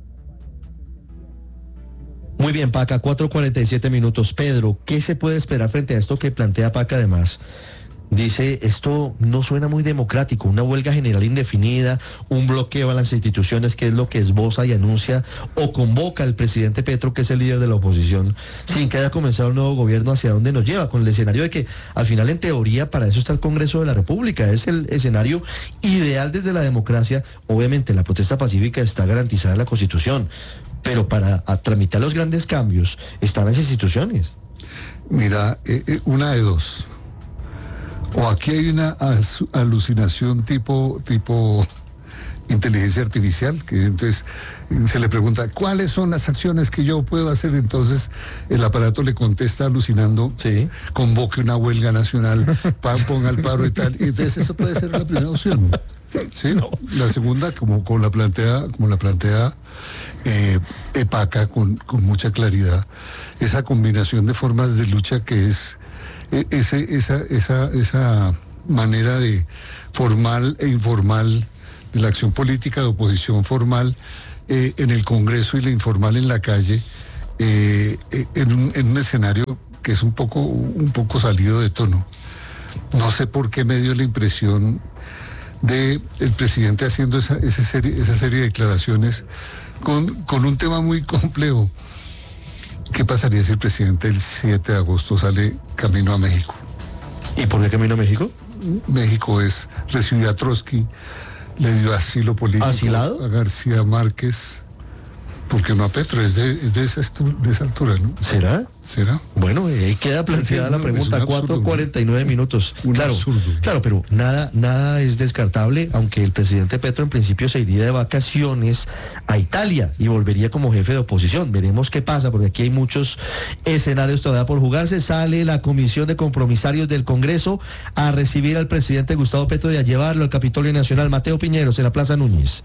Muy bien, Paca, 4:47 minutos. Pedro, ¿qué se puede esperar frente a esto que plantea Paca además? Dice, esto no suena muy democrático, una huelga general indefinida, un bloqueo a las instituciones, que es lo que esboza y anuncia o convoca el presidente Petro, que es el líder de la oposición, sin que haya comenzado el nuevo gobierno. ¿Hacia dónde nos lleva? Con el escenario de que, al final, en teoría, para eso está el Congreso de la República, es el escenario ideal desde la democracia. Obviamente, la protesta pacífica está garantizada en la Constitución, pero para tramitar los grandes cambios están las instituciones. Mira, una de dos. O aquí hay una alucinación tipo inteligencia artificial, que entonces se le pregunta, ¿cuáles son las acciones que yo puedo hacer? Entonces el aparato le contesta alucinando, sí, convoque una huelga nacional, ponga el paro y tal. Y entonces eso puede ser la primera opción. ¿Sí? No. La segunda, como la plantea EPACA con mucha claridad, esa combinación de formas de lucha que es esa manera de formal e informal de la acción política, de oposición formal en el Congreso y la informal en la calle, en un escenario que es un poco salido de tono. No sé por qué me dio la impresión de el presidente haciendo esa serie de declaraciones con un tema muy complejo. ¿Qué pasaría si el presidente el 7 de agosto sale camino a México? ¿Y por qué camino a México? México recibió a Trotsky, le dio asilo político. ¿Asilado? A García Márquez, porque no a Petro, es de esa altura, ¿no? ¿Será? Bueno, ahí queda planteada la pregunta, 4:49 minutos. Claro, pero nada es descartable, aunque el presidente Petro en principio se iría de vacaciones a Italia y volvería como jefe de oposición. Veremos qué pasa, porque aquí hay muchos escenarios todavía por jugarse. Sale la comisión de compromisarios del Congreso a recibir al presidente Gustavo Petro y a llevarlo al Capitolio Nacional. Mateo Piñeros, en la Plaza Núñez.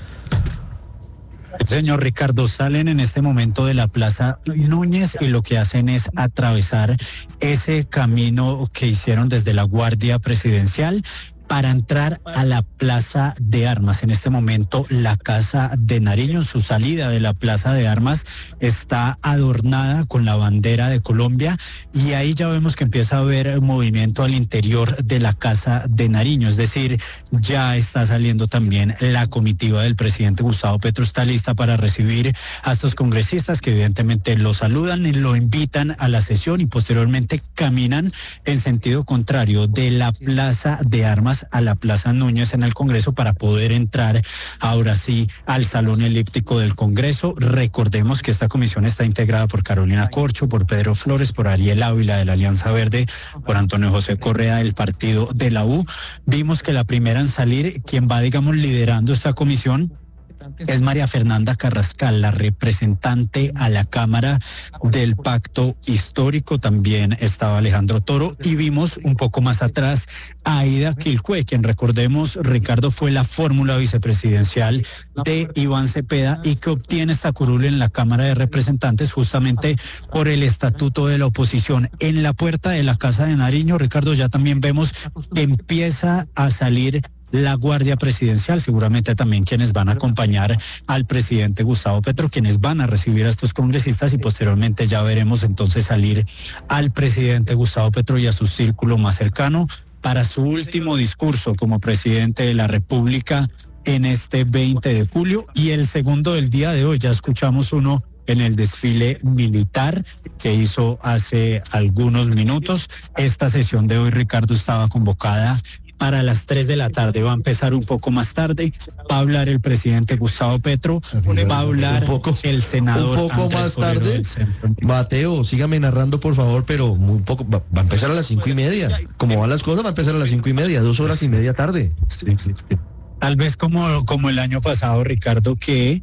Señor Ricardo, salen en este momento de la Plaza Núñez y lo que hacen es atravesar ese camino que hicieron desde la Guardia Presidencial para entrar a la Plaza de Armas. En este momento, la Casa de Nariño, su salida de la Plaza de Armas, está adornada con la bandera de Colombia y ahí ya vemos que empieza a haber movimiento al interior de la Casa de Nariño, es decir, ya está saliendo también la comitiva del presidente Gustavo Petro, está lista para recibir a estos congresistas que evidentemente lo saludan y lo invitan a la sesión y posteriormente caminan en sentido contrario de la Plaza de Armas a la Plaza Núñez en el Congreso para poder entrar ahora sí al Salón Elíptico del Congreso. Recordemos que esta comisión está integrada por Carolina Corcho, por Pedro Flores, por Ariel Ávila de la Alianza Verde, por Antonio José Correa del partido de la U. Vimos que la primera en salir, quien va, digamos, liderando esta comisión, es María Fernanda Carrascal, la representante a la Cámara del Pacto Histórico. También estaba Alejandro Toro y vimos un poco más atrás a Aida Quilcue, quien, recordemos, Ricardo, fue la fórmula vicepresidencial de Iván Cepeda y que obtiene esta curul en la Cámara de Representantes justamente por el estatuto de la oposición. En la puerta de la Casa de Nariño, Ricardo, ya también vemos que empieza a salir la Guardia Presidencial, seguramente también quienes van a acompañar al presidente Gustavo Petro, quienes van a recibir a estos congresistas y posteriormente ya veremos entonces salir al presidente Gustavo Petro y a su círculo más cercano para su último discurso como presidente de la República en este 20 de julio y el segundo del día de hoy. Ya escuchamos uno en el desfile militar que hizo hace algunos minutos. Esta sesión de hoy, Ricardo, estaba convocada para las 3 de la tarde, va a empezar un poco más tarde, va a hablar el presidie Gustavo Petro, va a hablar el senador un poco Andrés más Forero tarde. Mateo, sígame narrando por favor, pero muy poco, va a empezar a las 5:30, como van las cosas, va a empezar a las 5:30, 2 horas y media tarde. Sí. Tal vez como el año pasado, Ricardo, que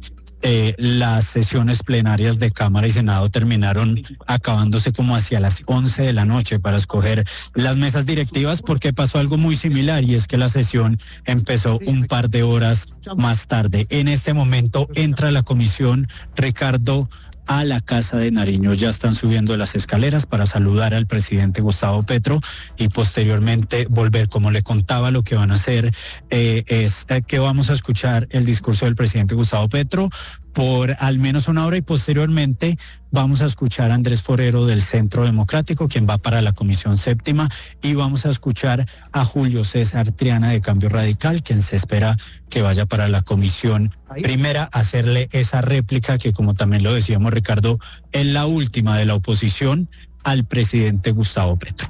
las sesiones plenarias de Cámara y Senado terminaron acabándose como hacia las 11 de la noche para escoger las mesas directivas, porque pasó algo muy similar y es que la sesión empezó un par de horas más tarde. En este momento entra la comisión, Ricardo, a la Casa de Nariño. Ya están subiendo las escaleras para saludar al presidente Gustavo Petro y posteriormente volver. Como le contaba, lo que van a hacer es que vamos a escuchar el discurso del presidente Gustavo Petro. por al menos una hora y posteriormente vamos a escuchar a Andrés Forero del Centro Democrático, quien va para la Comisión Séptima, y vamos a escuchar a Julio César Triana de Cambio Radical, quien se espera que vaya para la Comisión Primera a hacerle esa réplica que, como también lo decíamos, Ricardo, es la última de la oposición al presidente Gustavo Petro.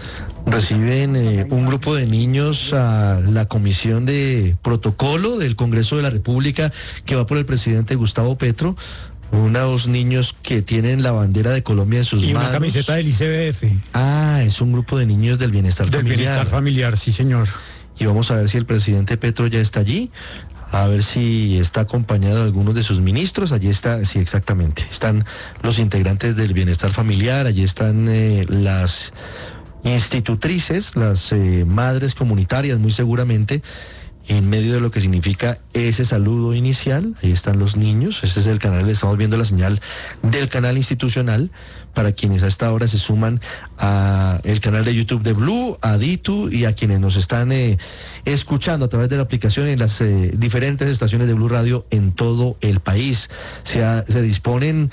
Reciben un grupo de niños a la comisión de protocolo del Congreso de la República que va por el presidente Gustavo Petro. Unos niños que tienen la bandera de Colombia en sus manos. Y una camiseta del ICBF. Ah, es un grupo de niños del bienestar familiar. Del bienestar familiar, sí, señor. Y vamos a ver si el presidente Petro ya está allí, a ver si está acompañado de algunos de sus ministros. Allí está, sí, exactamente. Están los integrantes del bienestar familiar, allí están las institutrices, las madres comunitarias, muy seguramente, en medio de lo que significa ese saludo inicial. Ahí están los niños. Este es el canal, estamos viendo la señal del canal institucional para quienes a esta hora se suman a el canal de YouTube de Blue, a Ditu, y a quienes nos están escuchando a través de la aplicación en las diferentes estaciones de Blue Radio en todo el país. Se disponen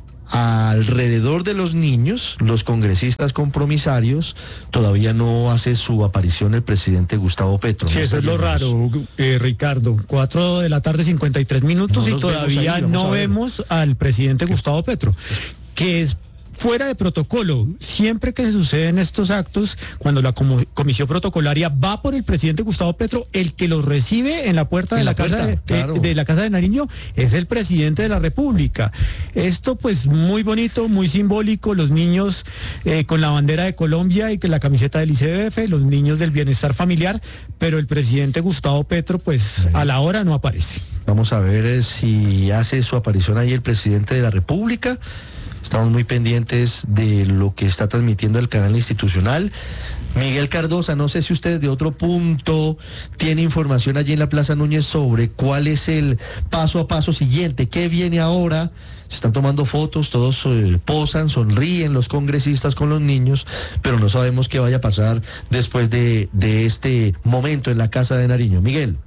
alrededor de los niños, los congresistas compromisarios. Todavía no hace su aparición el presidente Gustavo Petro. Sí, eso es lo raro, Ricardo. 4 de la tarde, 53 minutos, y todavía no vemos al presidente Gustavo Petro, que es fuera de protocolo. Siempre que se suceden estos actos, cuando la comisión protocolaria va por el presidente Gustavo Petro, el que los recibe en la puerta de la casa de la Casa de Nariño es el presidente de la República. Esto pues muy bonito, muy simbólico, los niños con la bandera de Colombia y con la camiseta del ICBF, los niños del bienestar familiar, pero el presidente Gustavo Petro pues a la hora no aparece. Vamos a ver si hace su aparición ahí el presidente de la República. Estamos muy pendientes de lo que está transmitiendo el canal institucional. Miguel Cardosa, no sé si usted de otro punto tiene información allí en la Plaza Núñez sobre cuál es el paso a paso siguiente, qué viene ahora. Se están tomando fotos, todos posan, sonríen los congresistas con los niños, pero no sabemos qué vaya a pasar después de este momento en la Casa de Nariño. Miguel.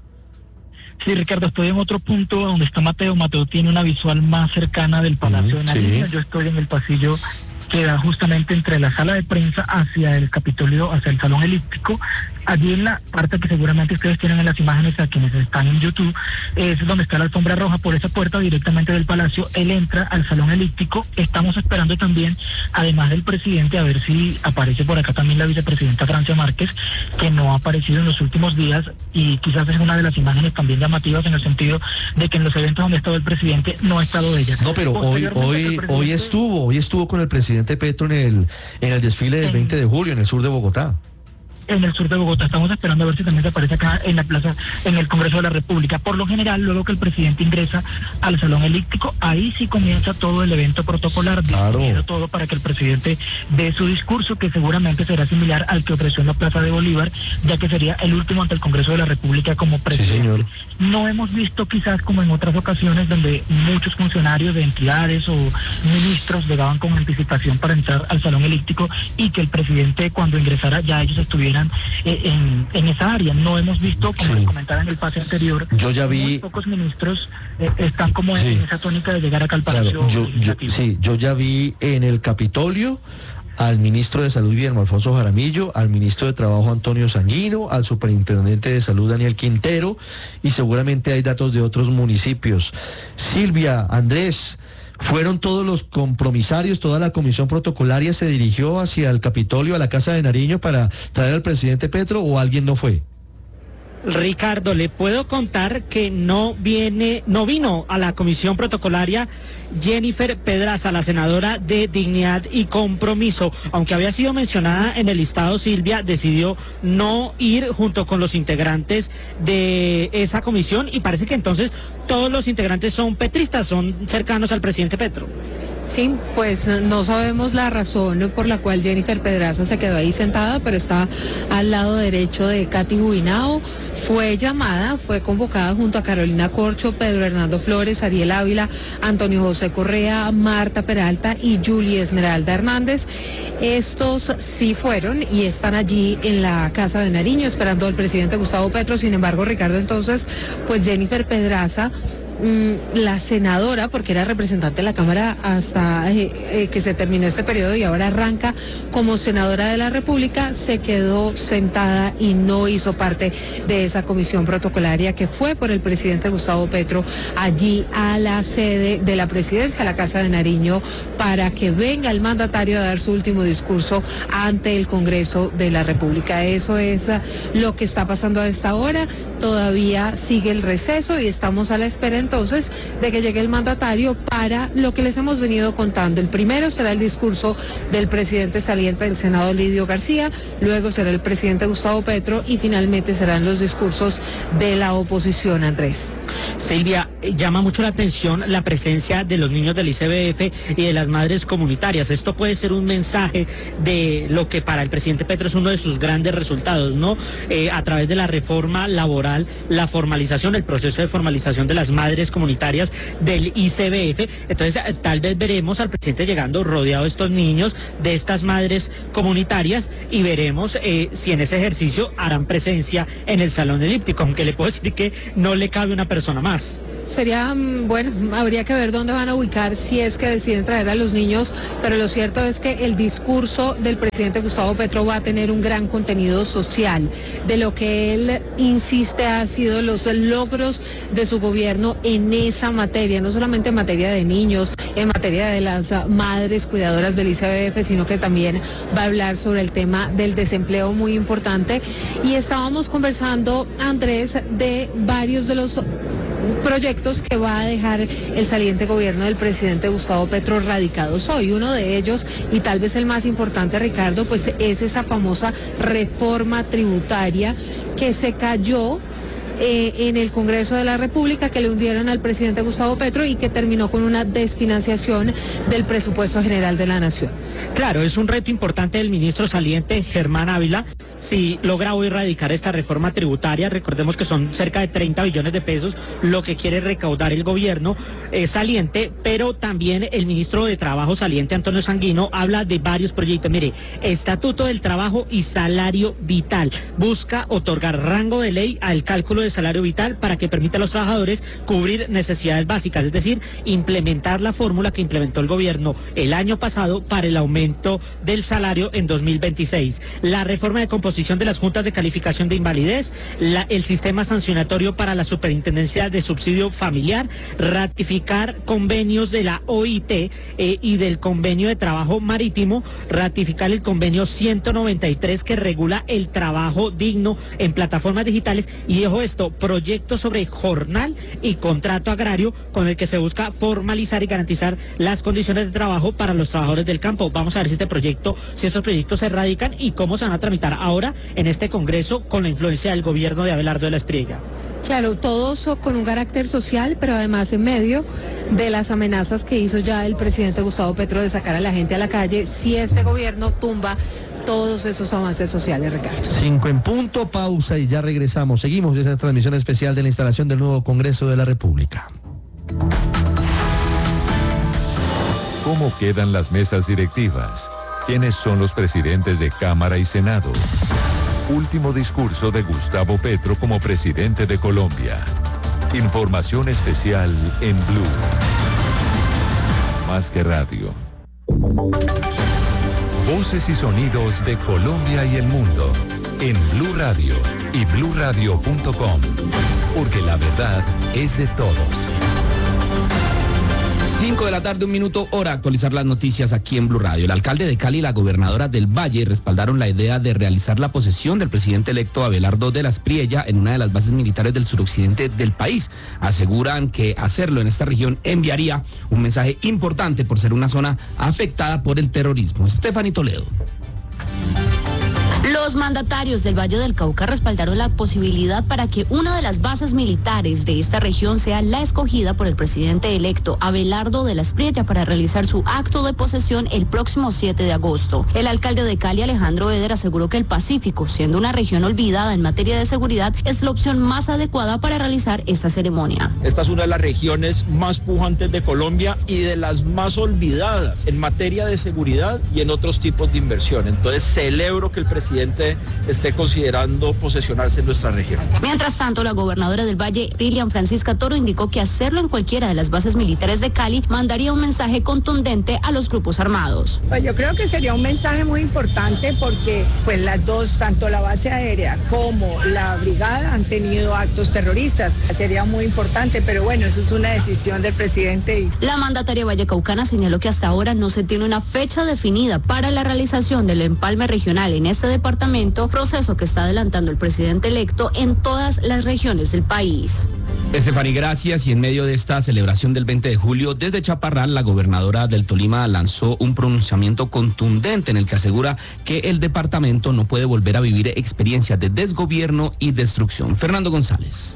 Sí, Ricardo, estoy en otro punto donde está Mateo. Mateo tiene una visual más cercana del Palacio de Nariño. Sí. Yo estoy en el pasillo que da justamente entre la sala de prensa hacia el Capitolio, hacia el Salón Elíptico. Allí en la parte que seguramente ustedes tienen en las imágenes a quienes están en YouTube, es donde está la alfombra roja. Por esa puerta directamente del Palacio, él entra al Salón Elíptico. Estamos esperando también, además del presidente, a ver si aparece por acá también la vicepresidenta Francia Márquez, que no ha aparecido en los últimos días, y quizás es una de las imágenes también llamativas en el sentido de que en los eventos donde ha estado el presidente no ha estado ella. No, pero hoy estuvo con el presidente Petro en el desfile del 20 de julio en el sur de Bogotá. En el sur de Bogotá. Estamos esperando a ver si también se aparece acá en la plaza, en el Congreso de la República. Por lo general, luego que el presidente ingresa al Salón Elíptico, ahí sí comienza todo el evento protocolar, disponiendo todo para que el presidente dé su discurso, que seguramente será similar al que ofreció en la Plaza de Bolívar, ya que sería el último ante el Congreso de la República como presidente. Sí, señor. No hemos visto quizás como en otras ocasiones donde muchos funcionarios de entidades o ministros llegaban con anticipación para entrar al Salón Elíptico y que el presidente cuando ingresara ya ellos estuvieran en esa área. No hemos visto, como les comentaba en el pase anterior, yo ya vi, muy pocos ministros están como en esa tónica de llegar acá al Palacio. Yo ya vi en el Capitolio al ministro de Salud Guillermo Alfonso Jaramillo, al ministro de Trabajo Antonio Sanguino, al superintendente de Salud Daniel Quintero, y seguramente hay datos de otros municipios. Silvia, Andrés, ¿fueron todos los compromisarios, toda la comisión protocolaria se dirigió hacia el Capitolio, a la Casa de Nariño, para traer al presidente Petro, o alguien no fue? Ricardo, le puedo contar que no vino a la comisión protocolaria Jennifer Pedraza, la senadora de Dignidad y Compromiso. Aunque había sido mencionada en el listado, Silvia decidió no ir junto con los integrantes de esa comisión, y parece que entonces todos los integrantes son petristas, son cercanos al presidente Petro. Sí, pues no sabemos la razón por la cual Jennifer Pedraza se quedó ahí sentada, pero está al lado derecho de Katy Jubinao. Fue convocada junto a Carolina Corcho, Pedro Hernando Flores, Ariel Ávila, Antonio José Correa, Marta Peralta y Julie Esmeralda Hernández. Estos sí fueron y están allí en la Casa de Nariño esperando al presidente Gustavo Petro. Sin embargo, Ricardo, entonces, pues Jennifer Pedraza la senadora, porque era representante de la Cámara hasta que se terminó este periodo y ahora arranca como senadora de la República, se quedó sentada y no hizo parte de esa comisión protocolaria que fue por el presidente Gustavo Petro allí a la sede de la presidencia, a la Casa de Nariño, para que venga el mandatario a dar su último discurso ante el Congreso de la República. Eso es lo que está pasando a esta hora. Todavía sigue el receso y estamos a la espera entonces de que llegue el mandatario para lo que les hemos venido contando. El primero será el discurso del presidente saliente del Senado, Lidio García, luego será el presidente Gustavo Petro y finalmente serán los discursos de la oposición, Andrés. Silvia, llama mucho la atención la presencia de los niños del ICBF y de las madres comunitarias. Esto puede ser un mensaje de lo que para el presidente Petro es uno de sus grandes resultados, ¿no? A través de la reforma laboral, la formalización, el proceso de formalización de las madres comunitarias del ICBF. Entonces, tal vez veremos al presidente llegando rodeado de estos niños, de estas madres comunitarias, y veremos si en ese ejercicio harán presencia en el salón elíptico, aunque le puedo decir que no le cabe una persona más. Sería, bueno, habría que ver dónde van a ubicar si es que deciden traer a los niños, pero lo cierto es que el discurso del presidente Gustavo Petro va a tener un gran contenido social. De lo que él insiste ha sido los logros de su gobierno en esa materia, no solamente en materia de niños, en materia de las madres cuidadoras del ICBF, sino que también va a hablar sobre el tema del desempleo, muy importante. Y estábamos conversando, Andrés, de varios de los proyectos que va a dejar el saliente gobierno del presidente Gustavo Petro radicados hoy. Uno de ellos, y tal vez el más importante, Ricardo, pues es esa famosa reforma tributaria que se cayó en el Congreso de la República, que le hundieron al presidente Gustavo Petro y que terminó con una desfinanciación del presupuesto general de la Nación. Claro, es un reto importante del ministro saliente Germán Ávila si logra hoy erradicar esta reforma tributaria. Recordemos que son cerca de 30 billones de pesos lo que quiere recaudar el gobierno saliente, pero también el ministro de Trabajo saliente, Antonio Sanguino, habla de varios proyectos. Mire, Estatuto del Trabajo y Salario Vital. Busca otorgar rango de ley al cálculo de salario vital para que permita a los trabajadores cubrir necesidades básicas, es decir, implementar la fórmula que implementó el gobierno el año pasado para el aumento del salario en 2026. La reforma de composición de las juntas de calificación de invalidez, el sistema sancionatorio para la superintendencia de subsidio familiar, ratificar convenios de la OIT y del convenio de trabajo marítimo, ratificar el convenio 193 que regula el trabajo digno en plataformas digitales, y dejo esto, proyecto sobre jornal y contrato agrario con el que se busca formalizar y garantizar las condiciones de trabajo para los trabajadores del campo. Vamos a ver si estos proyectos se radican y cómo se van a tramitar ahora en este Congreso con la influencia del gobierno de Abelardo de la Espriella. Claro, todos con un carácter social, pero además en medio de las amenazas que hizo ya el presidente Gustavo Petro de sacar a la gente a la calle si este gobierno tumba todos esos avances sociales, Ricardo. 5 en punto, pausa y ya regresamos. Seguimos esa transmisión especial de la instalación del nuevo Congreso de la República. ¿Cómo quedan las mesas directivas? ¿Quiénes son los presidentes de Cámara y Senado? Último discurso de Gustavo Petro como presidente de Colombia. Información especial en Blue. Más que radio. Voces y sonidos de Colombia y el mundo en Blue Radio y bluradio.com, porque la verdad es de todos. 5 de la tarde, 1 minuto, hora actualizar las noticias aquí en Blue Radio. El alcalde de Cali y la gobernadora del Valle respaldaron la idea de realizar la posesión del presidente electo Abelardo de la Espriella en una de las bases militares del suroccidente del país. Aseguran que hacerlo en esta región enviaría un mensaje importante por ser una zona afectada por el terrorismo. Stephanie Toledo. Los mandatarios del Valle del Cauca respaldaron la posibilidad para que una de las bases militares de esta región sea la escogida por el presidente electo Abelardo de la Espriella para realizar su acto de posesión el próximo 7 de agosto. El alcalde de Cali, Alejandro Eder, aseguró que el Pacífico, siendo una región olvidada en materia de seguridad, es la opción más adecuada para realizar esta ceremonia. Esta es una de las regiones más pujantes de Colombia y de las más olvidadas en materia de seguridad y en otros tipos de inversión. Entonces celebro que el presidente presidente esté considerando posesionarse en nuestra región. Mientras tanto, la gobernadora del Valle, Dilian Francisca Toro, indicó que hacerlo en cualquiera de las bases militares de Cali mandaría un mensaje contundente a los grupos armados. Pues yo creo que sería un mensaje muy importante porque pues las dos, tanto la base aérea como la brigada, han tenido actos terroristas. Sería muy importante, pero bueno, eso es una decisión del presidente. La mandataria vallecaucana señaló que hasta ahora no se tiene una fecha definida para la realización del empalme regional en este departamento, proceso que está adelantando el presidente electo en todas las regiones del país. Estefany, gracias. Y en medio de esta celebración del 20 de julio, desde Chaparral, la gobernadora del Tolima lanzó un pronunciamiento contundente en el que asegura que el departamento no puede volver a vivir experiencias de desgobierno y destrucción. Fernando González.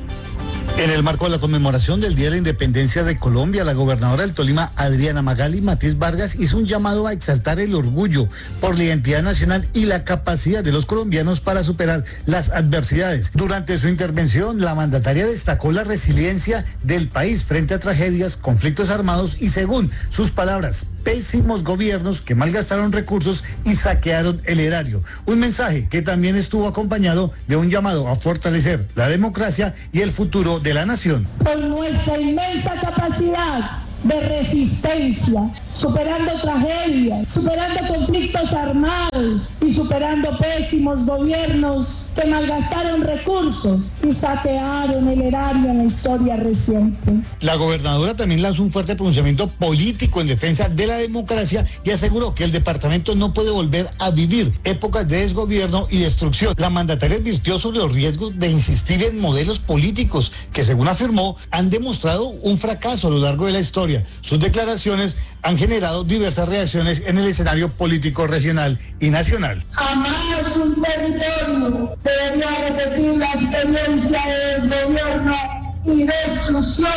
En el marco de la conmemoración del Día de la Independencia de Colombia, la gobernadora del Tolima, Adriana Magali Matiz Vargas, hizo un llamado a exaltar el orgullo por la identidad nacional y la capacidad de los colombianos para superar las adversidades. Durante su intervención, la mandataria destacó la resiliencia del país frente a tragedias, conflictos armados y, según sus palabras, pésimos gobiernos que malgastaron recursos y saquearon el erario. Un mensaje que también estuvo acompañado de un llamado a fortalecer la democracia y el futuro de la nación. Por nuestra inmensa capacidad de resistencia, superando tragedias, superando conflictos armados y superando pésimos gobiernos que malgastaron recursos y saquearon el erario en la historia reciente. La gobernadora también lanzó un fuerte pronunciamiento político en defensa de la democracia y aseguró que el departamento no puede volver a vivir épocas de desgobierno y destrucción. La mandataria advirtió sobre los riesgos de insistir en modelos políticos que, según afirmó, han demostrado un fracaso a lo largo de la historia. Sus declaraciones han generado diversas reacciones en el escenario político regional y nacional. Jamás un territorio debería repetir la experiencia de desgobierno y destrucción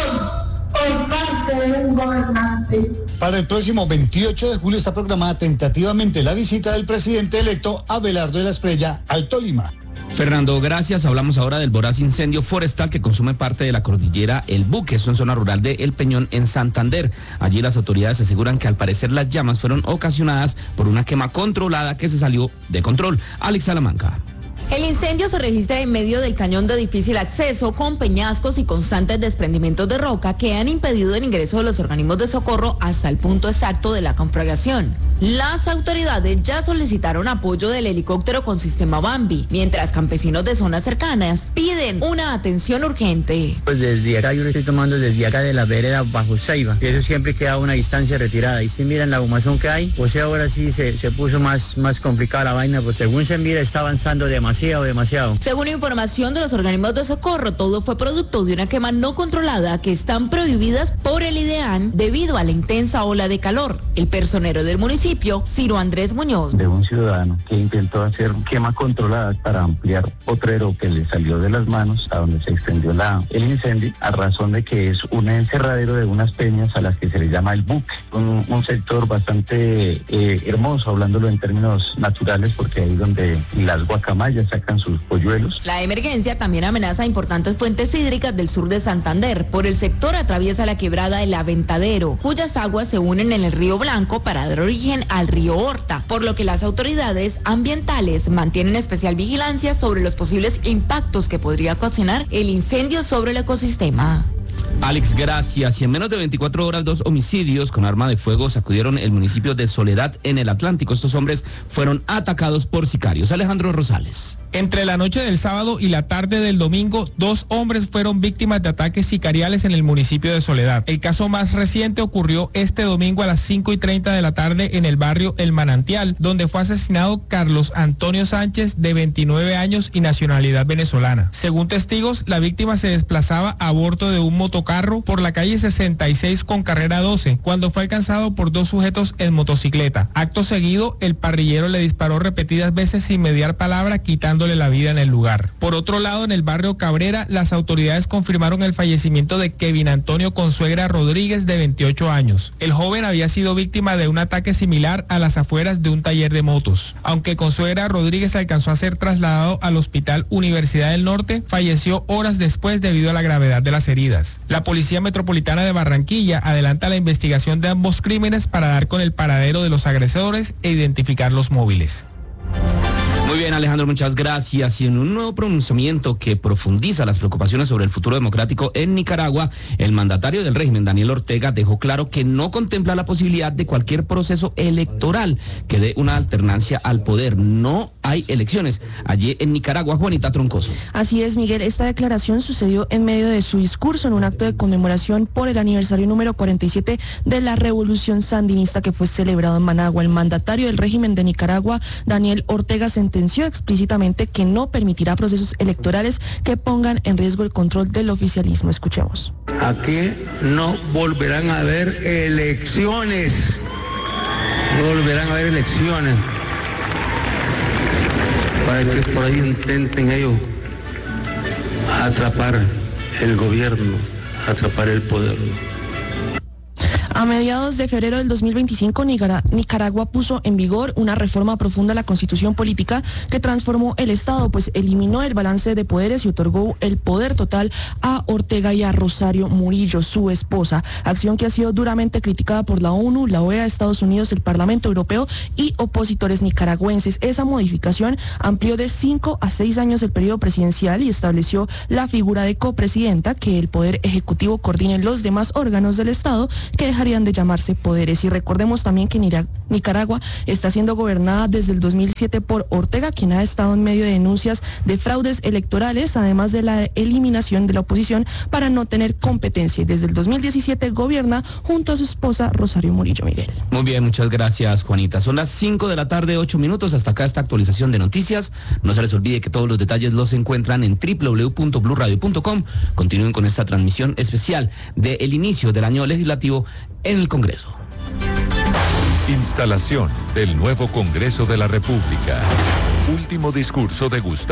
por parte de un gobernante. Para el próximo 28 de julio está programada tentativamente la visita del presidente electo Abelardo de la Espriella al Tolima. Fernando, gracias. Hablamos ahora del voraz incendio forestal que consume parte de la cordillera El Buque, eso en zona rural de El Peñón, en Santander. Allí las autoridades aseguran que al parecer las llamas fueron ocasionadas por una quema controlada que se salió de control. Alex Salamanca. El incendio se registra en medio del cañón de difícil acceso, con peñascos y constantes desprendimientos de roca que han impedido el ingreso de los organismos de socorro hasta el punto exacto de la conflagración. Las autoridades ya solicitaron apoyo del helicóptero con sistema Bambi, mientras campesinos de zonas cercanas piden una atención urgente. Pues desde acá yo lo estoy tomando desde acá de la vereda bajo Ceiba, y eso siempre queda a una distancia retirada. Y si miran la humazón que hay, pues ahora sí se puso más complicada la vaina, pues según se mira está avanzando demasiado. Según información de los organismos de socorro, todo fue producto de una quema no controlada que están prohibidas por el IDEAN debido a la intensa ola de calor. El personero del municipio, Ciro Andrés Muñoz. De un ciudadano que intentó hacer quema controlada para ampliar potrero que le salió de las manos a donde se extendió el incendio, a razón de que es un encerradero de unas peñas a las que se le llama El Buque. Un sector bastante hermoso, hablándolo en términos naturales, porque ahí donde las guacamayas sacan sus polluelos. La emergencia también amenaza importantes fuentes hídricas del sur de Santander. Por el sector atraviesa la quebrada El Aventadero, cuyas aguas se unen en el río Blanco para dar origen al río Horta, por lo que las autoridades ambientales mantienen especial vigilancia sobre los posibles impactos que podría ocasionar el incendio sobre el ecosistema. Alex, gracias. Y en menos de 24 horas, 2 homicidios con arma de fuego sacudieron el municipio de Soledad en el Atlántico. Estos hombres fueron atacados por sicarios. Alejandro Rosales. Entre la noche del sábado y la tarde del domingo, 2 hombres fueron víctimas de ataques sicariales en el municipio de Soledad. El caso más reciente ocurrió este domingo a las 5:30 de la tarde en el barrio El Manantial, donde fue asesinado Carlos Antonio Sánchez, de 29 años y nacionalidad venezolana. Según testigos, la víctima se desplazaba a bordo de un motocarro por la calle 66 con carrera 12, cuando fue alcanzado por 2 sujetos en motocicleta. Acto seguido, el parrillero le disparó repetidas veces sin mediar palabra, quitándole la vida en el lugar. Por otro lado, en el barrio Cabrera, las autoridades confirmaron el fallecimiento de Kevin Antonio Consuegra Rodríguez, de 28 años. El joven había sido víctima de un ataque similar a las afueras de un taller de motos. Aunque Consuegra Rodríguez alcanzó a ser trasladado al Hospital Universidad del Norte, falleció horas después debido a la gravedad de las heridas. La Policía Metropolitana de Barranquilla adelanta la investigación de ambos crímenes para dar con el paradero de los agresores e identificar los móviles. Muy bien, Alejandro, muchas gracias. Y en un nuevo pronunciamiento que profundiza las preocupaciones sobre el futuro democrático en Nicaragua, el mandatario del régimen, Daniel Ortega, dejó claro que no contempla la posibilidad de cualquier proceso electoral que dé una alternancia al poder. No hay elecciones allí en Nicaragua. Juanita Troncoso. Así es, Miguel. Esta declaración sucedió en medio de su discurso en un acto de conmemoración por el aniversario número 47 de la Revolución Sandinista que fue celebrado en Managua. El mandatario del régimen de Nicaragua, Daniel Ortega, sentenció explícitamente que no permitirá procesos electorales que pongan en riesgo el control del oficialismo. Escuchemos. Aquí no volverán a haber elecciones. No volverán a haber elecciones. Para que por ahí intenten ellos atrapar el gobierno, atrapar el poder. A mediados de febrero del 2025, Nicaragua puso en vigor una reforma profunda a la constitución política que transformó el Estado, pues eliminó el balance de poderes y otorgó el poder total a Ortega y a Rosario Murillo, su esposa, acción que ha sido duramente criticada por la ONU, la OEA, Estados Unidos, el Parlamento Europeo y opositores nicaragüenses. Esa modificación amplió de 5 a 6 años el periodo presidencial y estableció la figura de copresidenta, que el Poder Ejecutivo coordine los demás órganos del Estado que dejarían de llamarse poderes. Y recordemos también que Nicaragua está siendo gobernada desde el 2007 por Ortega, quien ha estado en medio de denuncias de fraudes electorales, además de la eliminación de la oposición para no tener competencia. Y desde el 2017 gobierna junto a su esposa Rosario Murillo. Miguel. Muy bien, muchas gracias, Juanita. Son las 5 de la tarde, 8 minutos. Hasta acá esta actualización de noticias. No se les olvide que todos los detalles los encuentran en www.blurradio.com. Continúen con esta transmisión especial del inicio del año legislativo en el Congreso. Instalación del nuevo Congreso de la República. Último discurso de Gustavo